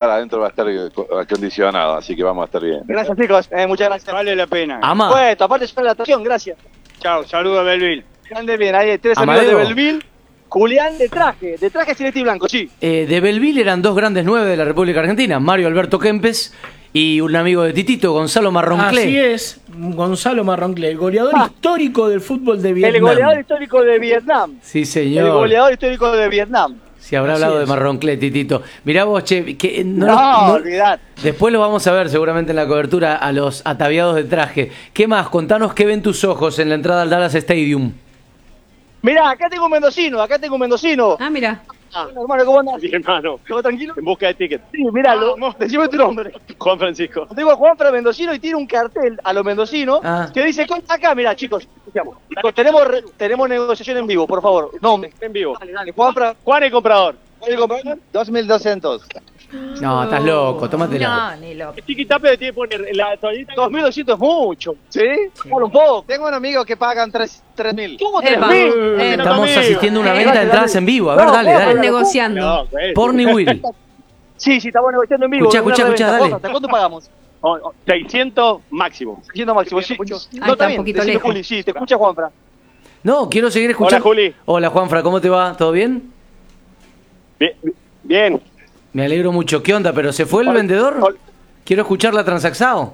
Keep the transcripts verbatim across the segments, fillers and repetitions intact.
para adentro va a estar acondicionado, así que vamos a estar bien. Gracias, chicos. Eh, muchas gracias. Vale la pena. Ama. Bueno, aparte es la atracción, gracias. Chao, saludos a Belville. Ande bien, ahí tres amigos Amadeo. de Belville. Julián de traje, de traje celeste y blanco, sí. Eh, de Belville eran dos grandes nueve de la República Argentina, Mario Alberto Kempes y un amigo de Titito, Gonzalo Marronclé. Así es, Gonzalo Marronclé, el goleador Ah. histórico del fútbol de Vietnam. El goleador histórico de Vietnam. Sí, señor. El goleador histórico de Vietnam. Si habrá Así hablado es. de Marronclé, Titito. Mirá vos, che, que no, No, no- olvidad. después lo vamos a ver seguramente en la cobertura a los ataviados de traje. ¿Qué más? Contanos qué ven tus ojos en la entrada al Dallas Stadium. Mirá, acá tengo un mendocino, acá tengo un mendocino. Ah, mira. Ah, hermano, ¿cómo andás? Bien, hermano. ¿Todo tranquilo? En busca de ticket. Sí, mirá, lo, decime tu nombre. Juan Francisco. Tengo a Juan Fra Mendocino y tiene un cartel a los mendocinos Ah. que dice, acá, mirá, chicos, escuchamos. Chicos, tenemos, re- tenemos negociación en vivo, por favor. Nombre. En vivo. Dale, dale, Juan Fra. Juan el comprador. ¿Cuál es el comprador? dos mil doscientos. No, estás loco, tómatela. No, ni lo. El chiquitape le tiene que poner la toallita. dos mil doscientos es mucho. ¿Sí? Por un poco. Tengo un amigo que pagan tres mil. ¿Cómo te Epa, ves? epa. Estamos amigo. asistiendo a una Eh, venta de dale, entradas dale. en vivo. A ver, No, dale, no, dale. Están negociando. No, pues. Porni Will. Sí, sí, estamos negociando en vivo. Escuchá, una escuchá, reventa. escuchá, dale. ¿Hasta cuánto pagamos? Oh, oh, seiscientos máximo. Siendo máximo, sí. Ah, está un poquito decime, lejos. Juli, sí, te escucha Juan Fra. No, quiero seguir escuchando. Hola, Juli. Hola, Juanfra, ¿cómo te va? ¿Todo bien? Bien. Bien. Me alegro mucho. ¿Qué onda? ¿Pero se fue el Hola. vendedor? Hola. Quiero escuchar la transacción.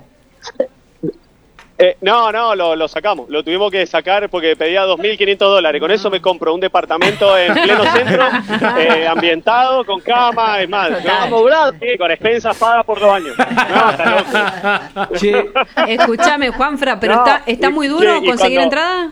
Eh, no, no, lo, lo sacamos. Lo tuvimos que sacar porque pedía dos mil quinientos dólares. Con eso me compro un departamento en pleno centro, eh, ambientado, con cama, es más. ¿no? Amoblado. Sí, con expensas pagas por dos años. No, está loco. Che, Escúchame, Juanfra, pero No, está, está y- muy duro y conseguir cuando- entrada.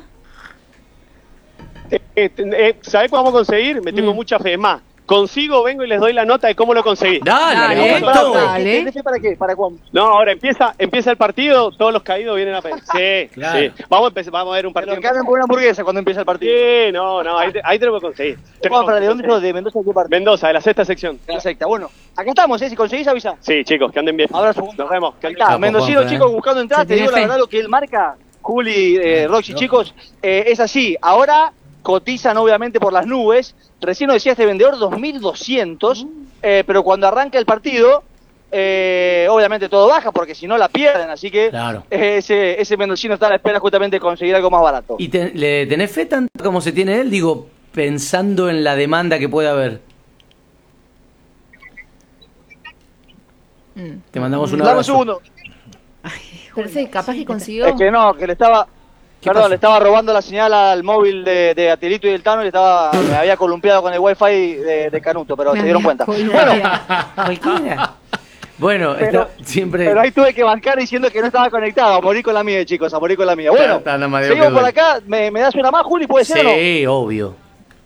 Eh, eh, eh, ¿Sabés cómo vamos a conseguir? Me tengo Mm. mucha fe. Es más, consigo, vengo y les doy la nota de cómo lo conseguí. dale, Dale, Alberto. Héctor. Dale. ¿Tenés fe para qué? ¿Para cuándo? No, ahora empieza empieza el partido, todos los caídos vienen a pedir. Sí, Claro. sí. Vamos a, empezar, vamos a ver un partido. Pero cambian por una hamburguesa cuando empieza el partido. Sí, no, no, ahí te, ahí te lo puedo conseguir. Juan Fra, ¿de dónde sos? ¿De Mendoza? ¿De qué parte? Mendoza, de la sexta sección. De la secta. Bueno, acá estamos, ¿eh? Si conseguís, avisa. Sí, chicos, que anden bien. Abrazo. Nos vemos. Que Ahí anden está, Capo, Mendocino, Juanfra, chicos, eh. buscando entradas. Se Te digo la tiene fe. verdad lo que él marca, Juli, eh, Roxy, chicos, eh, es así. Ahora cotizan obviamente por las nubes. Recién nos decía este vendedor dos mil doscientos, eh, pero cuando arranca el partido, eh, obviamente todo baja porque si no la pierden. Así que Claro. eh, ese, ese mendocino está a la espera justamente de conseguir algo más barato. ¿Y te- le tenés fe tanto como se tiene él? Digo, pensando en la demanda que puede haber. Mm. Te mandamos un Dame un abrazo. segundo. Pero sí, capaz que consiguió. Es que no, que le estaba... ¿Qué Perdón, pasó? le estaba robando la señal al móvil de, de Atelito y del Tano y le estaba, me había columpiado con el wifi de, de Canuto, pero Me se dieron había cuenta. Bueno, columpiado. Cualquiera. Bueno, Pero- está siempre... pero ahí tuve que bancar diciendo que no estaba conectado. A morir con la mía, chicos, a morir con la mía. Bueno, Está- está Amadeo seguimos que por duele. acá. ¿Me, me das una más, Juli? ¿Puede ser o no? Sí, obvio.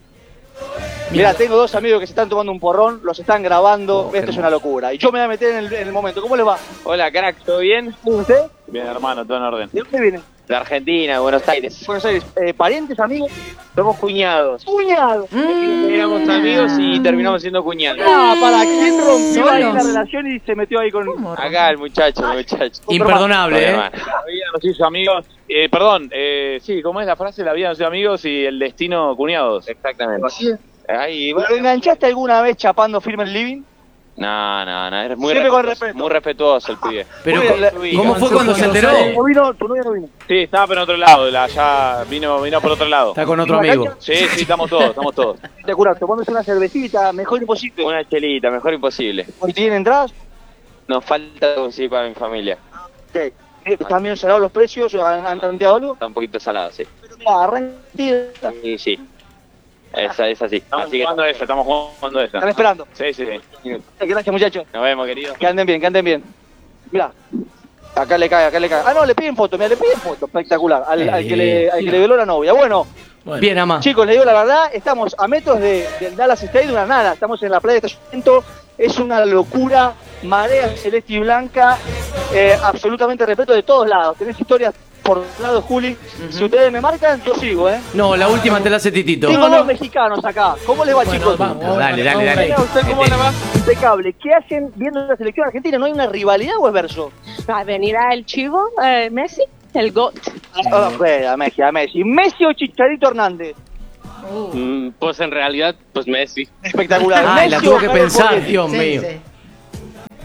Mira, tengo dos amigos que se están tomando un porrón, los están grabando. Oh, Esto qué es una locura. Y yo me voy a meter en el, en el momento. ¿Cómo les va? Hola, crack, ¿todo bien? ¿Usted? Bien, hermano, todo en orden. ¿De dónde viene? De Argentina, Buenos Aires. Buenos Aires. Eh, ¿Parientes, amigos? Somos cuñados. ¡Cuñado! Éramos amigos y terminamos siendo cuñados. Ah, ¿para quién rompió ahí la Solos. relación y se metió ahí con... ¿Cómo? Acá el muchacho, el muchacho. Imperdonable, ¿eh? Hermano. La vida nos hizo amigos, eh, perdón, eh, sí, ¿cómo es la frase? La vida nos hizo amigos y el destino cuñados. Exactamente. Ahí, ¿Lo enganchaste alguna vez chapando firme el living? no, no, no, eres muy Siempre con respetuoso, respeto. muy respetuoso el pibe. Pero, Muy bien, ¿cómo- la- ¿cómo fue cuando se enteró? ¿No vino? ¿Tu novia no vino? Sí, estaba pero en otro lado, la, ya vino, vino por otro lado. Está con otro ¿En la amigo. cancha? Sí, sí, estamos todos, estamos todos. Te curas, tomándose una cervecita, mejor imposible. Una chelita, mejor imposible. ¿Y tienen entradas? Nos falta conseguir para mi familia. ¿Qué? ¿Están bien salados los precios? ¿Han, han tanteado algo? Está un poquito salado, sí. Mira, arranca. Sí, sí. Esa es así. Estamos Así que jugando esa, estamos jugando esa. Están esperando. Sí, sí, sí. Gracias, muchachos. nos vemos, querido. Que anden bien, que anden bien. Mira, acá le cae, acá le cae. Ah, no, le piden foto, mira, le piden foto. Espectacular. Al, al que, le, al que le veló la novia. Bueno, Bueno, Bien, Ama. chicos, les digo la verdad, estamos a metros de, del Dallas Stadium, una nada. Estamos en la playa de estacionamiento. Es una locura. Marea celeste y blanca. Eh, absolutamente respeto de todos lados. Tenés historias por lados, Juli. Si ustedes me marcan, yo sigo, ¿eh? No, la última te la hace Titito. Tengo dos mexicanos acá. ¿Cómo les va, bueno, chicos? vamos, Dale, dale, vamos, dale. Mira, ¿usted cómo le va? Impecable. ¿Qué hacen viendo la selección argentina? ¿No hay una rivalidad o es verso? Va a venir a el chivo, eh, Messi, el GOAT. Ah, bueno, a Messi, a Messi. ¿Messi o Chicharito Hernández? Mm, pues en realidad, pues Messi. Espectacular. Ay, la ¿Messi tuvo o que Carlos pensar, Borghetti? Dios Sí, mío. sí.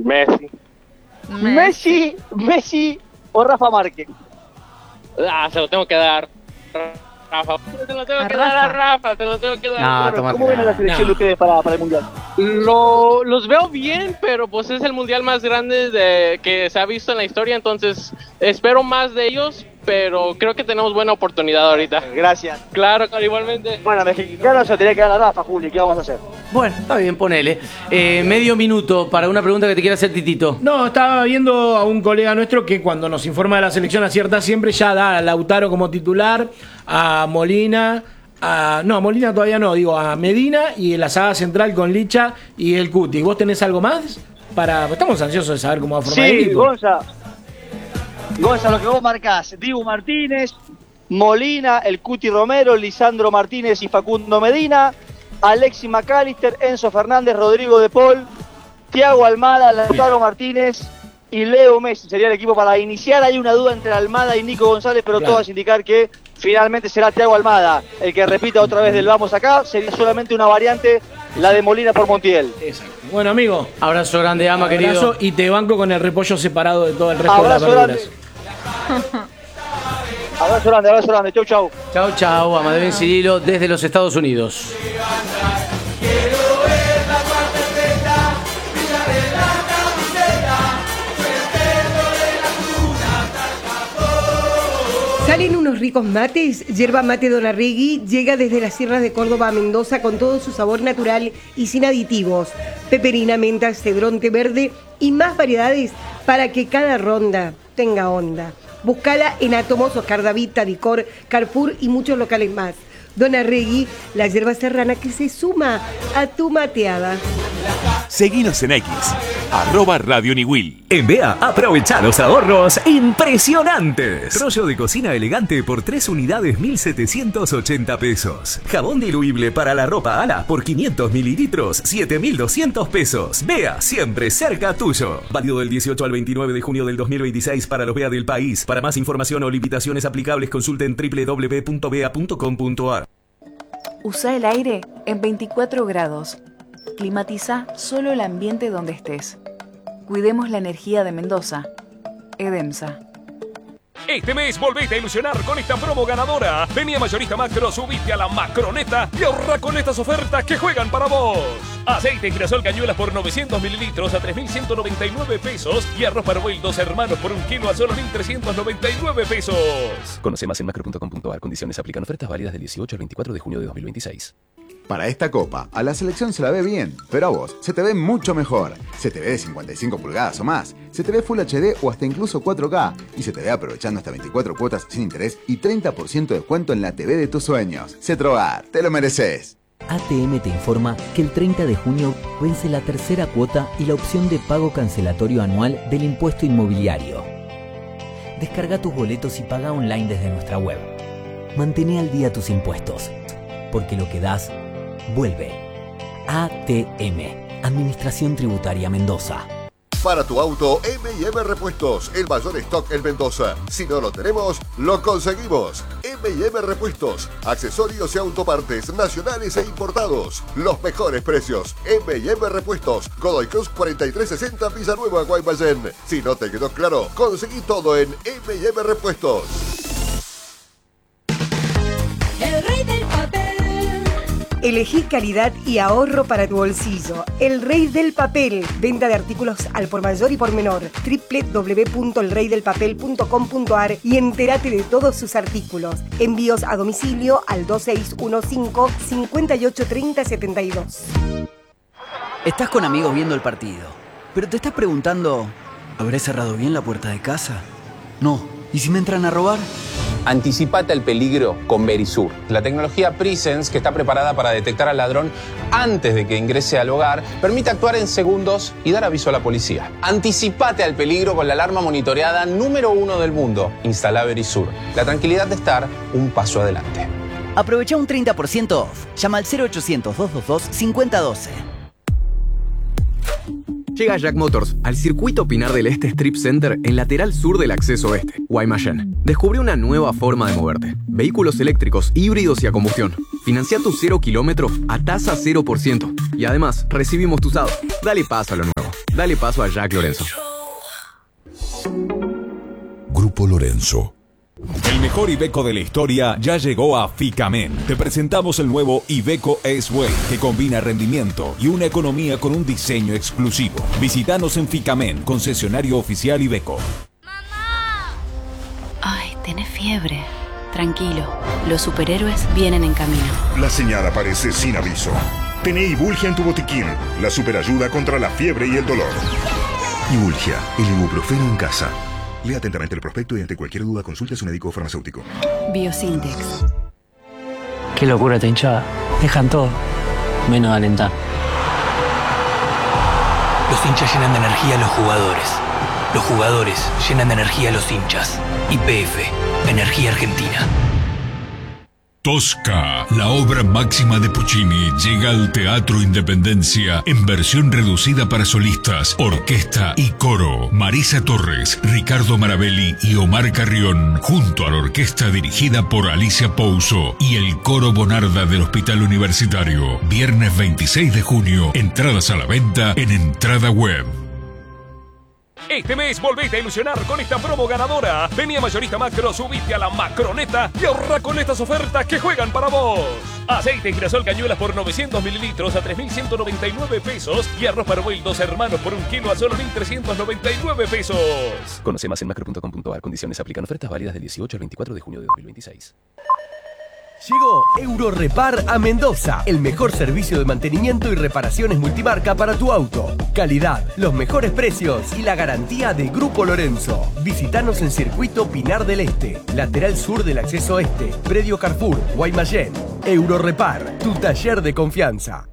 Messi. Messi, Messi o Rafa Márquez. Ah, se lo tengo que dar. Rafa. Te lo tengo A que dar a Rafa. Rafa, te lo tengo que dar. No, toma- ¿Cómo viene la selección de ustedes para, para el Mundial? Lo, los veo bien, pero pues es el mundial más grande de, que se ha visto en la historia, entonces espero más de ellos, pero creo que tenemos buena oportunidad ahorita. Gracias. Claro, claro, igualmente. Bueno, mexicano se tenía que dar a Rafa, Juli. ¿Qué vamos a hacer? Bueno, está bien, ponele. Eh, medio minuto para una pregunta que te quiera hacer Titito. No, estaba viendo a un colega nuestro que cuando nos informa de la selección acierta siempre, ya da a Lautaro como titular, a Molina, a, no, a Molina todavía no, digo a Medina y en la saga central con Licha y el Cuti. ¿Vos tenés algo más? Para, estamos ansiosos de saber cómo va a formar el Sí, equipo. Gonza. Gonza, lo que vos marcás. Dibu Martínez, Molina, el Cuti Romero, Lisandro Martínez y Facundo Medina, Alexis McAllister, Enzo Fernández, Rodrigo De Paul, Thiago Almada, Lautaro Martínez y Leo Messi. Sería el equipo para iniciar. Hay una duda entre Almada y Nico González, pero Claro. todas indicar que finalmente será Thiago Almada el que repita otra vez del vamos acá. Sería solamente una variante, la de Molina por Montiel. Exacto. Bueno, amigo. Abrazo grande, ama, Abrazo querido. y te banco con el repollo separado de todo el resto Abrazo de las grande. verduras. Abrazo grande, abrazo grande. Chau, chau. Chau, chau, Amadeo Cirilo desde los Estados Unidos. ¿Salen unos ricos mates? Yerba Mate Don Arregui llega desde las sierras de Córdoba a Mendoza con todo su sabor natural y sin aditivos. Peperina, menta, cedrón, té verde y más variedades para que cada ronda tenga onda. Búscala en Átomos, Oscar David, Tadicor, Carrefour y muchos locales más. Don Arregui, la yerba serrana que se suma a tu mateada. Seguinos en X, arroba Radio Niwil. En B A aprovecha los ahorros impresionantes. Rollo de cocina elegante por tres unidades mil setecientos ochenta pesos. Jabón diluible para la ropa Ala por quinientos mililitros siete mil doscientos pesos. B A siempre cerca tuyo. Válido del dieciocho al veintinueve de junio del dos mil veintiséis para los B A del país. Para más información o limitaciones aplicables consulten doble u doble u doble u punto b a punto com punto a r. Usa el aire en veinticuatro grados. Climatiza solo el ambiente donde estés. Cuidemos la energía de Mendoza. Edemsa. Este mes volvete a ilusionar con esta promo ganadora. Vení a Mayorista Macro, subite a la Macroneta y ahorra con estas ofertas que juegan para vos. Aceite girasol cañuelas por novecientos mililitros a tres mil ciento noventa y nueve pesos y arroz Parboil dos hermanos por un kilo a solo mil trescientos noventa y nueve pesos. Conoce más en macro punto com punto a r. Condiciones aplican. Ofertas válidas del dieciocho al veinticuatro de junio de dos mil veintiséis. Para esta copa, a la selección se la ve bien, pero a vos se te ve mucho mejor. Se te ve de cincuenta y cinco pulgadas o más, se te ve Full H D o hasta incluso cuatro K, y se te ve aprovechando hasta veinticuatro cuotas sin interés y treinta por ciento de descuento en la T V de tus sueños. Cetrogar, te lo mereces. A T M te informa que el treinta de junio vence la tercera cuota y la opción de pago cancelatorio anual del impuesto inmobiliario. Descarga tus boletos y paga online desde nuestra web. Mantén al día tus impuestos, porque lo que das vuelve. A T M, Administración Tributaria Mendoza. Para tu auto, M y M Repuestos, el mayor stock en Mendoza. Si no lo tenemos, lo conseguimos. M y M Repuestos, accesorios y autopartes nacionales e importados. Los mejores precios. M y M Repuestos, Godoy Cruz cuarenta y tres sesenta, Villanueva, Guaymallén. Si no te quedó claro, conseguí todo en M y M Repuestos. El rey del papel. Elegí calidad y ahorro para tu bolsillo. El Rey del Papel. Venta de artículos al por mayor y por menor. doble u doble u doble u punto el rey del papel punto com punto a r y entérate de todos sus artículos. Envíos a domicilio al dos seis uno cinco, cinco ocho tres cero siete dos. Estás con amigos viendo el partido, pero te estás preguntando, ¿habré cerrado bien la puerta de casa? No. ¿Y si me entran a robar? Anticipate al peligro con Verisur, la tecnología Presence que está preparada para detectar al ladrón antes de que ingrese al hogar, permite actuar en segundos y dar aviso a la policía. Anticipate al peligro con la alarma monitoreada número uno del mundo. Instala Verisur, la tranquilidad de estar un paso adelante. Aprovecha un treinta por ciento off. Llama al cero ochocientos, doscientos veintidós, cincuenta doce. Llega Jack Motors al circuito Pinar del Este Strip Center en lateral sur del acceso oeste, Guaymallén. Descubre una nueva forma de moverte. Vehículos eléctricos, híbridos y a combustión. Financia tu cero kilómetro a tasa cero por ciento. Y además, recibimos tu usado. Dale paso a lo nuevo. Dale paso a Jack Lorenzo. Grupo Lorenzo. El mejor Iveco de la historia ya llegó a Ficamen. Te presentamos el nuevo Iveco S-Way, que combina rendimiento y una economía con un diseño exclusivo. Visítanos en Ficamen, concesionario oficial Iveco. Ay, tenés fiebre. Tranquilo, los superhéroes vienen en camino. La señal aparece sin aviso. Tené Ibulgia en tu botiquín, la superayuda contra la fiebre y el dolor. Ibulgia, el ibuprofeno en casa. Lea atentamente el prospecto y ante cualquier duda consulte a su médico o farmacéutico. Biosintex. Qué locura esta hinchada. Dejan todo, menos alentar. Los hinchas llenan de energía a los jugadores. Los jugadores llenan de energía a los hinchas. Y P F, Energía Argentina. Tosca, la obra máxima de Puccini, llega al Teatro Independencia en versión reducida para solistas, orquesta y coro. Marisa Torres, Ricardo Marabelli y Omar Carrión, junto a la orquesta dirigida por Alicia Pouso y el coro Bonarda del Hospital Universitario. Viernes veintiséis de junio, entradas a la venta en Entrada Web. Este mes volvete a ilusionar con esta promo ganadora. Vení a Mayorista Macro, subite a la macroneta y ahorra con estas ofertas que juegan para vos. Aceite girasol cañuelas por novecientos mililitros a tres mil ciento noventa y nueve pesos y arroz Parboil dos hermanos por un kilo a solo mil trescientos noventa y nueve pesos. Conoce más en macro punto com punto a r. Condiciones aplican. Ofertas válidas del dieciocho al veinticuatro de junio de dos mil veintiséis. Llegó Eurorepar a Mendoza, el mejor servicio de mantenimiento y reparaciones multimarca para tu auto. Calidad, los mejores precios y la garantía de Grupo Lorenzo. Visítanos en Circuito Pinar del Este, lateral sur del acceso este, predio Carrefour, Guaymallén. Eurorepar, tu taller de confianza.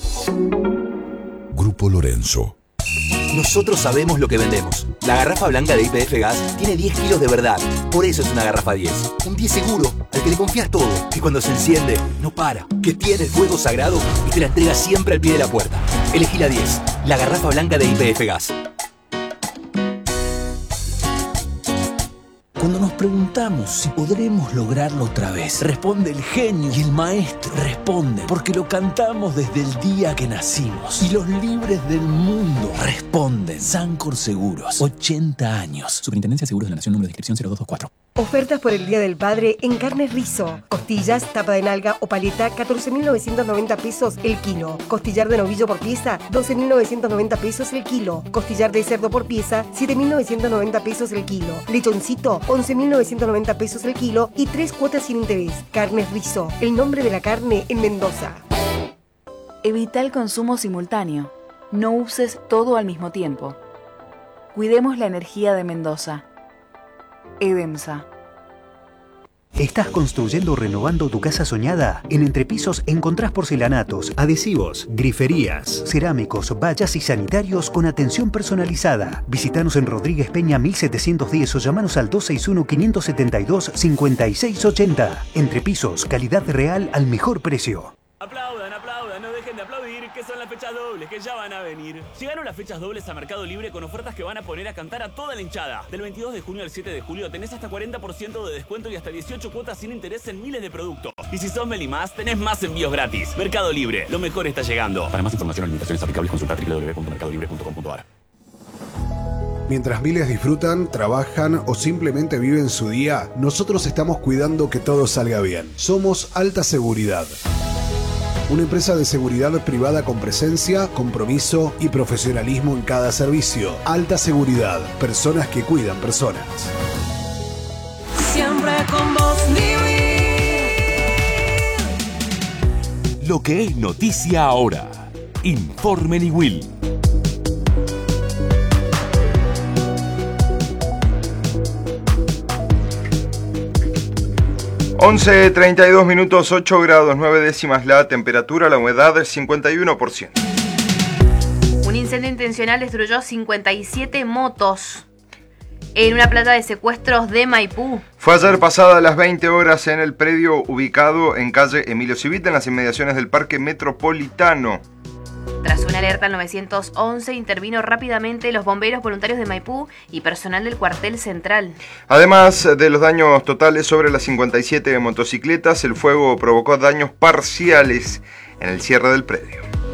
Grupo Lorenzo. Nosotros sabemos lo que vendemos. La garrafa blanca de I P F Gas tiene diez kilos de verdad. Por eso es una garrafa diez. Un diez seguro, al que le confías todo. Que cuando se enciende, no para. Que tiene el fuego sagrado y te la entrega siempre al pie de la puerta. Elegí la diez, la garrafa blanca de I P F Gas. Cuando nos preguntamos si podremos lograrlo otra vez, responde el genio y el maestro. Responden porque lo cantamos desde el día que nacimos. Y los libres del mundo responden. Sancor Seguros, ochenta años. Superintendencia de Seguros de la Nación, número de inscripción cero dos dos cuatro. Ofertas por el Día del Padre en carnes Rizo. Costillas, tapa de nalga o paleta, catorce mil novecientos noventa pesos el kilo. Costillar de novillo por pieza, doce mil novecientos noventa pesos el kilo. Costillar de cerdo por pieza, siete mil novecientos noventa pesos el kilo. Lechoncito, once mil novecientos noventa pesos el kilo y tres cuotas sin interés. Carnes Rizo, el nombre de la carne en Mendoza. Evita el consumo simultáneo. No uses todo al mismo tiempo. Cuidemos la energía de Mendoza. Edemsa. ¿Estás construyendo o renovando tu casa soñada? En Entrepisos encontrás porcelanatos, adhesivos, griferías, cerámicos, vallas y sanitarios con atención personalizada. Visítanos en Rodríguez Peña mil setecientos diez o llamanos al dos seis uno, cinco siete dos, cinco seis ocho cero. Entrepisos, calidad real al mejor precio. Aplaudan, aplaudan, no dejen de aplaudir, que son las fechas dobles, que ya van a venir. Llegaron las fechas dobles a Mercado Libre con ofertas que van a poner a cantar a toda la hinchada. Del veintidós de junio al siete de julio tenés hasta cuarenta por ciento de descuento y hasta dieciocho cuotas sin interés en miles de productos. Y si sos Melimás, tenés más envíos gratis. Mercado Libre, lo mejor está llegando. Para más información o limitaciones aplicables, consulta w w w punto mercado libre punto com punto a r. Mientras miles disfrutan, trabajan o simplemente viven su día, nosotros estamos cuidando que todo salga bien. Somos Alta Seguridad. Una empresa de seguridad privada con presencia, compromiso y profesionalismo en cada servicio. Alta Seguridad, personas que cuidan personas. Siempre con vos, Lo que es noticia ahora. Informe Niwil. once, treinta y dos minutos, ocho grados, nueve décimas la temperatura, la humedad del cincuenta y uno por ciento. Un incendio intencional destruyó cincuenta y siete motos en una planta de secuestros de Maipú. Fue ayer pasada las veinte horas en el predio ubicado en calle Emilio Civita, en las inmediaciones del Parque Metropolitano. Tras una alerta al nueve once, intervino rápidamente los bomberos voluntarios de Maipú y personal del cuartel central. Además de los daños totales sobre las cincuenta y siete motocicletas, el fuego provocó daños parciales en el cierre del predio.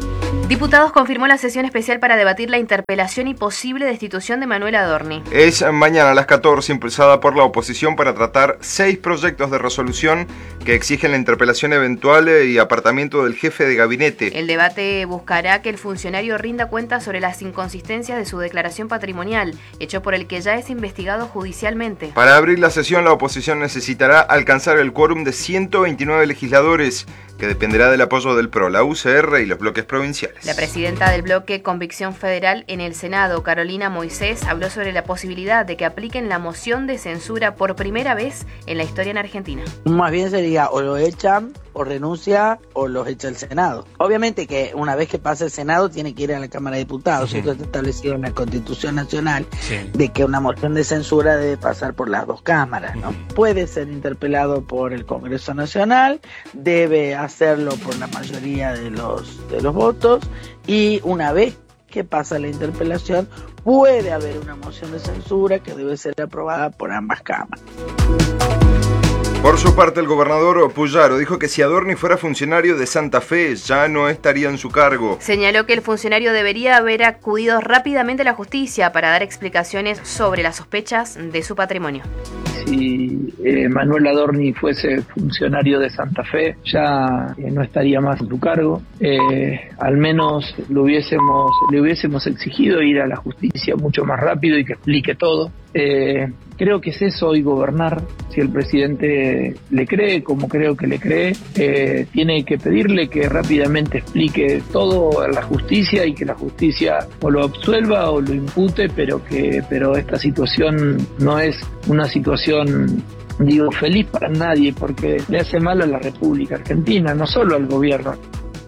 Diputados confirmó la sesión especial para debatir la interpelación y posible destitución de Manuel Adorni. Es mañana a las catorce, impulsada por la oposición para tratar seis proyectos de resolución que exigen la interpelación eventual y apartamiento del jefe de gabinete. El debate buscará que el funcionario rinda cuenta sobre las inconsistencias de su declaración patrimonial, hecho por el que ya es investigado judicialmente. Para abrir la sesión, la oposición necesitará alcanzar el quórum de ciento veintinueve legisladores, que dependerá del apoyo del P R O, la U C R y los bloques provinciales. La presidenta del bloque Convicción Federal en el Senado, Carolina Moisés, habló sobre la posibilidad de que apliquen la moción de censura por primera vez en la historia en Argentina. Más bien sería o lo echan, o renuncia, o los echa el Senado. Obviamente que una vez que pase el Senado tiene que ir a la Cámara de Diputados. Sí. Esto está establecido en la Constitución Nacional, sí, de que una moción de censura debe pasar por las dos cámaras, ¿no? Uh-huh. Puede ser interpelado por el Congreso Nacional, debe hacerlo por la mayoría de los, de los votos, y una vez que pasa la interpelación puede haber una moción de censura que debe ser aprobada por ambas cámaras. Por su parte, el gobernador Puyaro dijo que si Adorni fuera funcionario de Santa Fe, ya no estaría en su cargo. Señaló que el funcionario debería haber acudido rápidamente a la justicia para dar explicaciones sobre las sospechas de su patrimonio. Si eh, Manuel Adorni fuese funcionario de Santa Fe, ya eh, no estaría más en su cargo. Eh, al menos lo hubiésemos, le hubiésemos exigido ir a la justicia mucho más rápido y que explique todo. Eh, creo que es eso hoy gobernar. Si el presidente le cree, como creo que le cree, eh, tiene que pedirle que rápidamente explique todo a la justicia y que la justicia o lo absuelva o lo impute, pero que pero esta situación no es una situación, digo, feliz para nadie, porque le hace mal a la República Argentina, no solo al gobierno.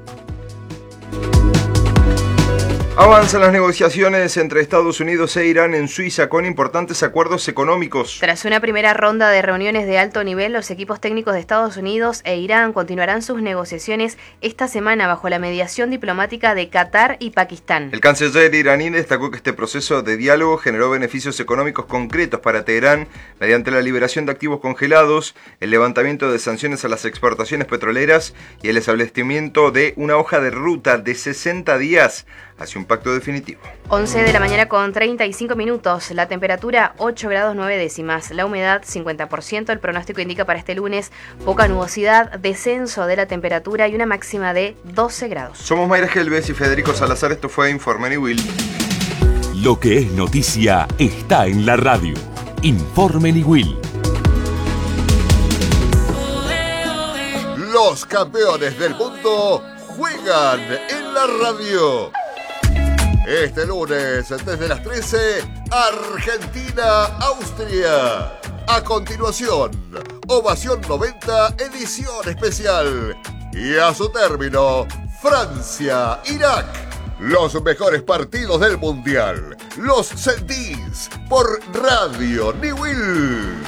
Avanzan las negociaciones entre Estados Unidos e Irán en Suiza con importantes acuerdos económicos. Tras una primera ronda de reuniones de alto nivel, los equipos técnicos de Estados Unidos e Irán continuarán sus negociaciones esta semana bajo la mediación diplomática de Qatar y Pakistán. El canciller iraní destacó que este proceso de diálogo generó beneficios económicos concretos para Teherán mediante la liberación de activos congelados, el levantamiento de sanciones a las exportaciones petroleras y el establecimiento de una hoja de ruta de sesenta días hacia un pacto definitivo. once de la mañana con treinta y cinco minutos, la temperatura ocho grados nueve décimas, la humedad cincuenta por ciento, el pronóstico indica para este lunes poca nubosidad, descenso de la temperatura y una máxima de doce grados. Somos Mayra Gelbes y Federico Salazar, esto fue Informe Niwil. Lo que es noticia está en la radio. Informe Niwil. Los campeones del mundo juegan en la radio. Este lunes, desde las trece, Argentina-Austria. A continuación, Ovación noventa, edición especial. Y a su término, Francia-Irak. Los mejores partidos del Mundial. Los sentís por Radio Niwil.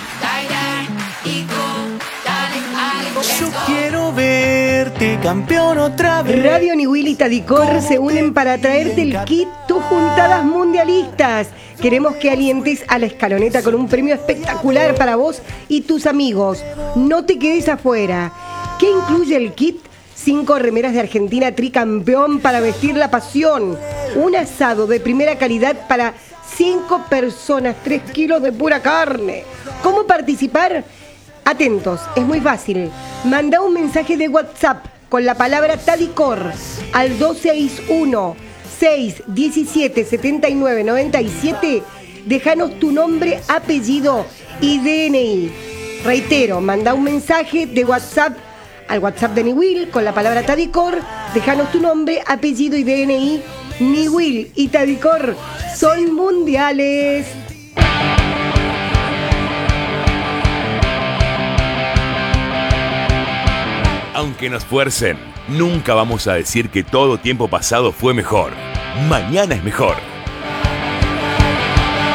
Yo quiero verte campeón otra vez. Radio Niwil y Tadicor se unen para traerte el kit Tus Juntadas Mundialistas. Queremos que alientes a la escaloneta con un premio espectacular para vos y tus amigos. No te quedes afuera. ¿Qué incluye el kit? Cinco remeras de Argentina tricampeón para vestir la pasión. Un asado de primera calidad para cinco personas. Tres kilos de pura carne. ¿Cómo participar? Atentos, es muy fácil. Manda un mensaje de WhatsApp con la palabra Tadicor al dos seis uno, seis uno siete, siete nueve nueve siete. Déjanos tu nombre, apellido y D N I. Reitero, manda un mensaje de WhatsApp al WhatsApp de Niwil con la palabra Tadicor. Déjanos tu nombre, apellido y D N I. Niwil y Tadicor son mundiales. Aunque nos fuercen, nunca vamos a decir que todo tiempo pasado fue mejor. Mañana es mejor.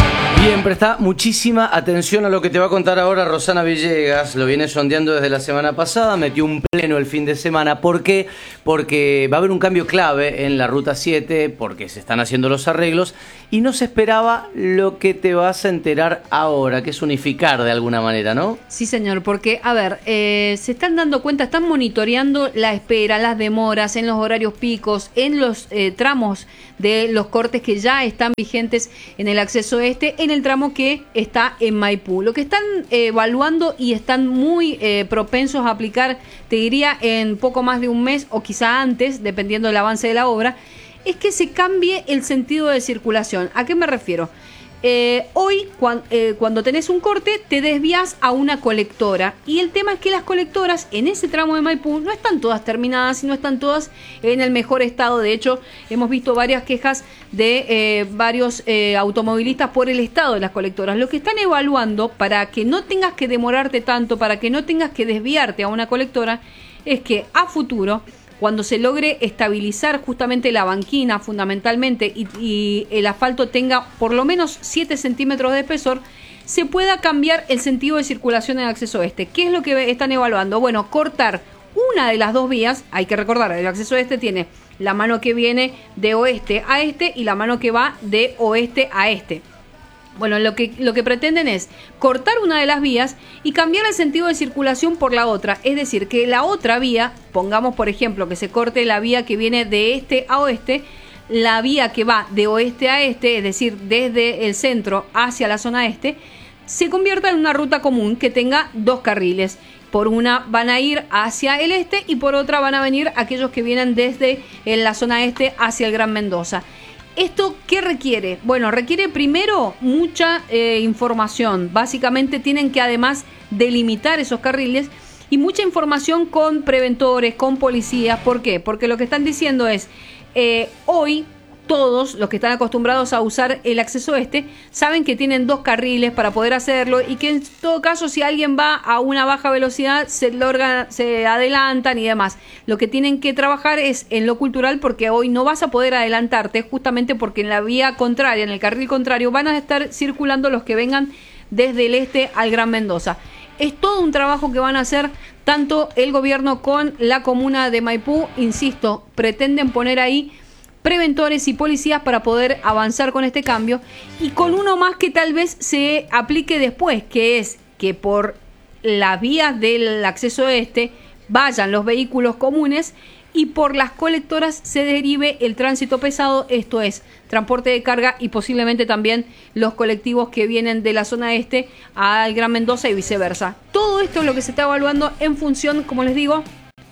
Bien, presta muchísima atención a lo que te va a contar ahora Rosana Villegas. Lo viene sondeando desde la semana pasada, metió un pleno el fin de semana. ¿Por qué? Porque va a haber un cambio clave en la Ruta siete, porque se están haciendo los arreglos y no se esperaba lo que te vas a enterar ahora, que es unificar de alguna manera, ¿no? Sí, señor, porque, a ver, eh, se están dando cuenta, están monitoreando la espera, las demoras en los horarios picos, en los eh, tramos de los cortes que ya están vigentes en el acceso este, en el tramo que está en Maipú. Lo que están eh, evaluando y están muy eh, propensos a aplicar, te diría, en poco más de un mes o quizá antes, dependiendo del avance de la obra, es que se cambie el sentido de circulación. ¿A qué me refiero? Eh, hoy, cuan, eh, cuando tenés un corte, te desvías a una colectora. Y el tema es que las colectoras en ese tramo de Maipú no están todas terminadas y no están todas en el mejor estado. De hecho, hemos visto varias quejas de eh, varios eh, automovilistas por el estado de las colectoras. Lo que están evaluando para que no tengas que demorarte tanto, para que no tengas que desviarte a una colectora, es que a futuro, cuando se logre estabilizar justamente la banquina fundamentalmente y, y el asfalto tenga por lo menos siete centímetros de espesor, se pueda cambiar el sentido de circulación en el acceso este. ¿Qué es lo que están evaluando? Bueno, cortar una de las dos vías. Hay que recordar, el acceso este tiene la mano que viene de oeste a este y la mano que va de oeste a este. Bueno, lo que, lo que pretenden es cortar una de las vías y cambiar el sentido de circulación por la otra. Es decir, que la otra vía, pongamos por ejemplo que se corte la vía que viene de este a oeste, la vía que va de oeste a este, es decir, desde el centro hacia la zona este, se convierta en una ruta común que tenga dos carriles. Por una van a ir hacia el este y por otra van a venir aquellos que vienen desde la zona este hacia el Gran Mendoza. ¿Esto qué requiere? Bueno, requiere primero mucha eh, información. Básicamente tienen que además delimitar esos carriles y mucha información con preventores, con policías. ¿Por qué? Porque lo que están diciendo es, eh, hoy todos los que están acostumbrados a usar el acceso este saben que tienen dos carriles para poder hacerlo y que en todo caso si alguien va a una baja velocidad se, logra, se adelantan y demás. Lo que tienen que trabajar es en lo cultural, porque hoy no vas a poder adelantarte justamente porque en la vía contraria, en el carril contrario, van a estar circulando los que vengan desde el este al Gran Mendoza. Es todo un trabajo que van a hacer tanto el gobierno con la comuna de Maipú. Insisto, pretenden poner ahí preventores y policías para poder avanzar con este cambio y con uno más que tal vez se aplique después, que es que por la vía del acceso este vayan los vehículos comunes y por las colectoras se derive el tránsito pesado, esto es, transporte de carga y posiblemente también los colectivos que vienen de la zona este al Gran Mendoza y viceversa. Todo esto es lo que se está evaluando en función, como les digo,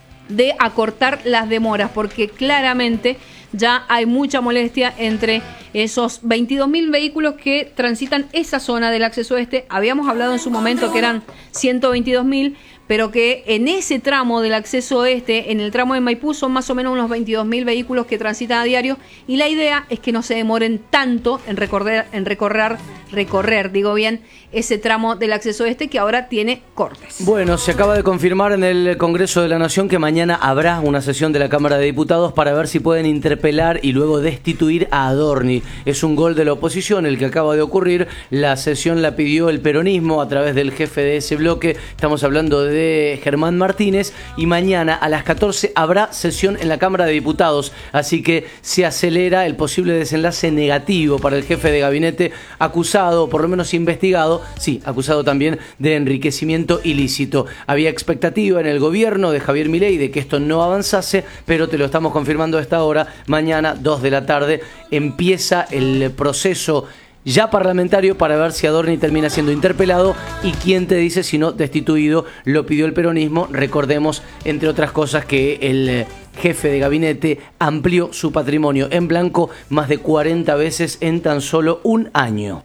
de acortar las demoras, porque claramente ya hay mucha molestia entre esos veintidós mil vehículos que transitan esa zona del acceso este. Habíamos hablado en su momento que eran ciento veintidós mil, pero que en ese tramo del acceso este, en el tramo de Maipú, son más o menos unos veintidós mil vehículos que transitan a diario, y la idea es que no se demoren tanto en recorrer, en recorrer, recorrer, digo bien, ese tramo del acceso este que ahora tiene cortes. Bueno, se acaba de confirmar en el Congreso de la Nación que mañana habrá una sesión de la Cámara de Diputados para ver si pueden interpelar y luego destituir a Adorni. Es un gol de la oposición el que acaba de ocurrir. La sesión la pidió el peronismo a través del jefe de ese bloque. Estamos hablando de Germán Martínez, y mañana a las catorce habrá sesión en la Cámara de Diputados, así que se acelera el posible desenlace negativo para el jefe de gabinete acusado, por lo menos investigado, sí, acusado también de enriquecimiento ilícito. Había expectativa en el gobierno de Javier Milei de que esto no avanzase, pero te lo estamos confirmando a esta hora. Mañana, dos de la tarde, empieza el proceso ya parlamentario para ver si Adorni termina siendo interpelado y quién te dice si no destituido. Lo pidió el peronismo. Recordemos, entre otras cosas, que el jefe de gabinete amplió su patrimonio en blanco más de cuarenta veces en tan solo un año.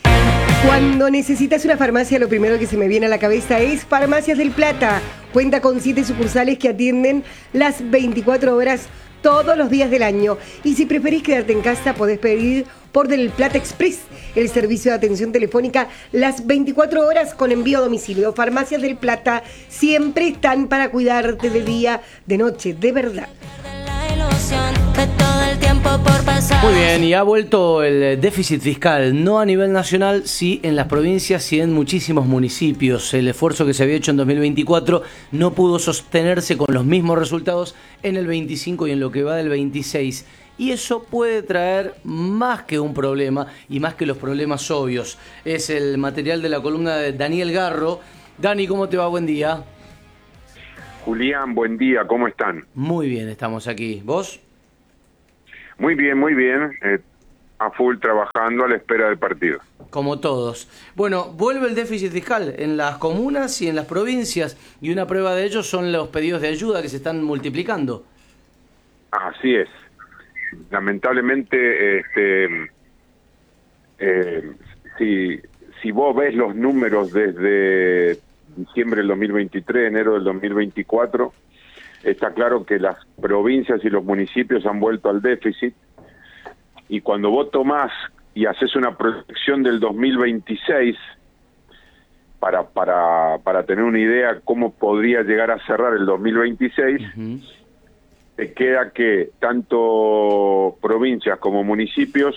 Cuando necesitas una farmacia, lo primero que se me viene a la cabeza es Farmacias del Plata. Cuenta con siete sucursales que atienden las veinticuatro horas todos los días del año. Y si preferís quedarte en casa, podés pedir por Del Plata Express, el servicio de atención telefónica las veinticuatro horas con envío a domicilio. Farmacias del Plata siempre están para cuidarte de día, de noche, de verdad. La ilusión de todo el el tiempo por pasar. Muy bien, y ha vuelto el déficit fiscal, no a nivel nacional, sí en las provincias y en muchísimos municipios. El esfuerzo que se había hecho en dos mil veinticuatro no pudo sostenerse con los mismos resultados en el veinticinco y en lo que va del veintiséis. Y eso puede traer más que un problema y más que los problemas obvios. Es el material de la columna de Daniel Garro. Dani, ¿cómo te va? Buen día. Julián, buen día, ¿cómo están? Muy bien, estamos aquí. ¿Vos? Muy bien, muy bien. Eh, a full trabajando a la espera del partido. Como todos. Bueno, vuelve el déficit fiscal en las comunas y en las provincias. Y una prueba de ello son los pedidos de ayuda que se están multiplicando. Así es. Lamentablemente, este, eh, si, si vos ves los números desde diciembre del dos mil veintitrés, enero del dos mil veinticuatro, está claro que las provincias y los municipios han vuelto al déficit, y cuando vos tomás y haces una proyección del dos mil veintiséis para, para, para tener una idea cómo podría llegar a cerrar el dos mil veintiséis, uh-huh. te queda que tanto provincias como municipios,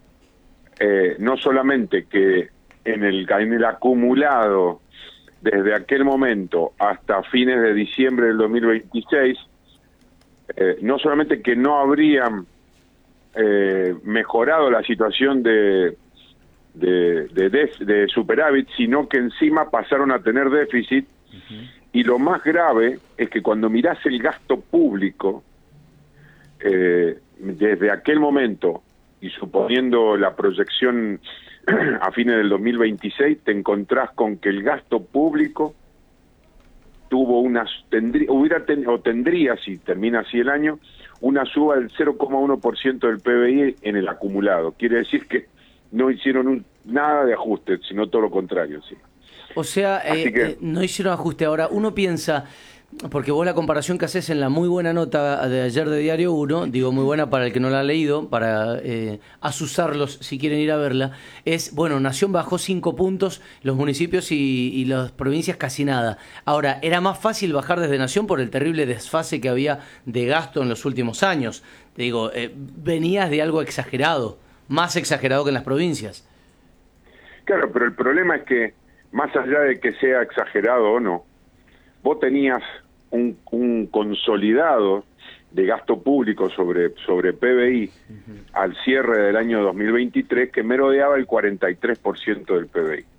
eh, no solamente que en el, en el acumulado desde aquel momento hasta fines de diciembre del dos mil veintiséis, eh, no solamente que no habrían eh, mejorado la situación de, de, de, de, de superávit, sino que encima pasaron a tener déficit. Uh-huh. Y lo más grave es que cuando mirás el gasto público, eh, desde aquel momento, y suponiendo la proyección a fines del dos mil veintiséis, te encontrás con que el gasto público tuvo una tendría, hubiera ten, o tendría, si termina así el año, una suba del cero coma uno por ciento del P B I en el acumulado. Quiere decir que no hicieron un, nada de ajuste, sino todo lo contrario. Sí. O sea, eh, que, eh, no hicieron ajuste. Ahora, uno piensa, porque vos la comparación que haces en la muy buena nota de ayer de Diario uno, digo muy buena para el que no la ha leído, para eh, asusarlos si quieren ir a verla, es, bueno, Nación bajó cinco puntos, los municipios y, y las provincias casi nada. Ahora, era más fácil bajar desde Nación por el terrible desfase que había de gasto en los últimos años. Te digo, eh, venías de algo exagerado, más exagerado que en las provincias. Claro, pero el problema es que, más allá de que sea exagerado o no, vos tenías un, un consolidado de gasto público sobre, sobre P B I uh-huh. al cierre del año dos mil veintitrés que merodeaba el cuarenta y tres por ciento del P B I.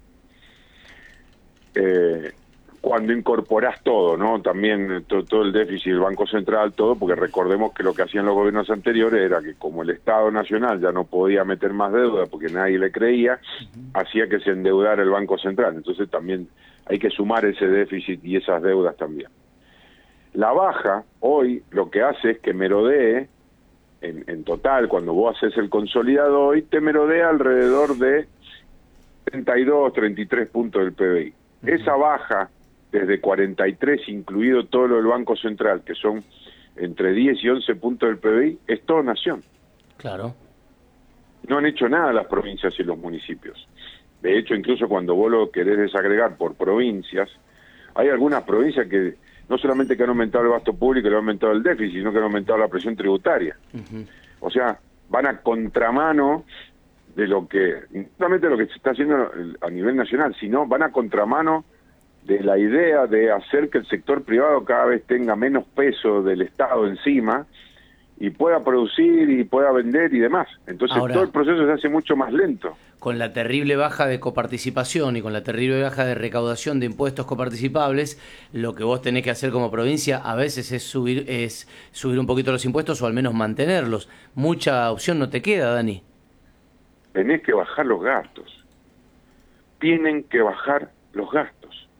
Eh, cuando incorporás todo, ¿no? También todo, todo el déficit del Banco Central, todo, porque recordemos que lo que hacían los gobiernos anteriores era que como el Estado Nacional ya no podía meter más deuda porque nadie le creía, uh-huh. hacía que se endeudara el Banco Central. Entonces también hay que sumar ese déficit y esas deudas también. La baja, hoy, lo que hace es que merodee, en, en total, cuando vos haces el consolidado hoy, te merodea alrededor de treinta y dos, treinta y tres puntos del P B I. Uh-huh. Esa baja, desde cuarenta y tres, incluido todo lo del Banco Central, que son entre diez y once puntos del P B I, es toda Nación. Claro. No han hecho nada las provincias y los municipios. De hecho, incluso cuando vos lo querés desagregar por provincias, hay algunas provincias que no solamente que han aumentado el gasto público y han aumentado el déficit, sino que han aumentado la presión tributaria. Uh-huh. O sea, van a contramano de lo que, no solamente lo que se está haciendo a nivel nacional, sino van a contramano de la idea de hacer que el sector privado cada vez tenga menos peso del Estado encima y pueda producir y pueda vender y demás. Entonces Ahora, todo el proceso se hace mucho más lento. Con la terrible baja de coparticipación y con la terrible baja de recaudación de impuestos coparticipables, lo que vos tenés que hacer como provincia a veces es subir es subir un poquito los impuestos o al menos mantenerlos. Mucha opción no te queda, Dani. Tenés que bajar los gastos. Tienen que bajar los gastos.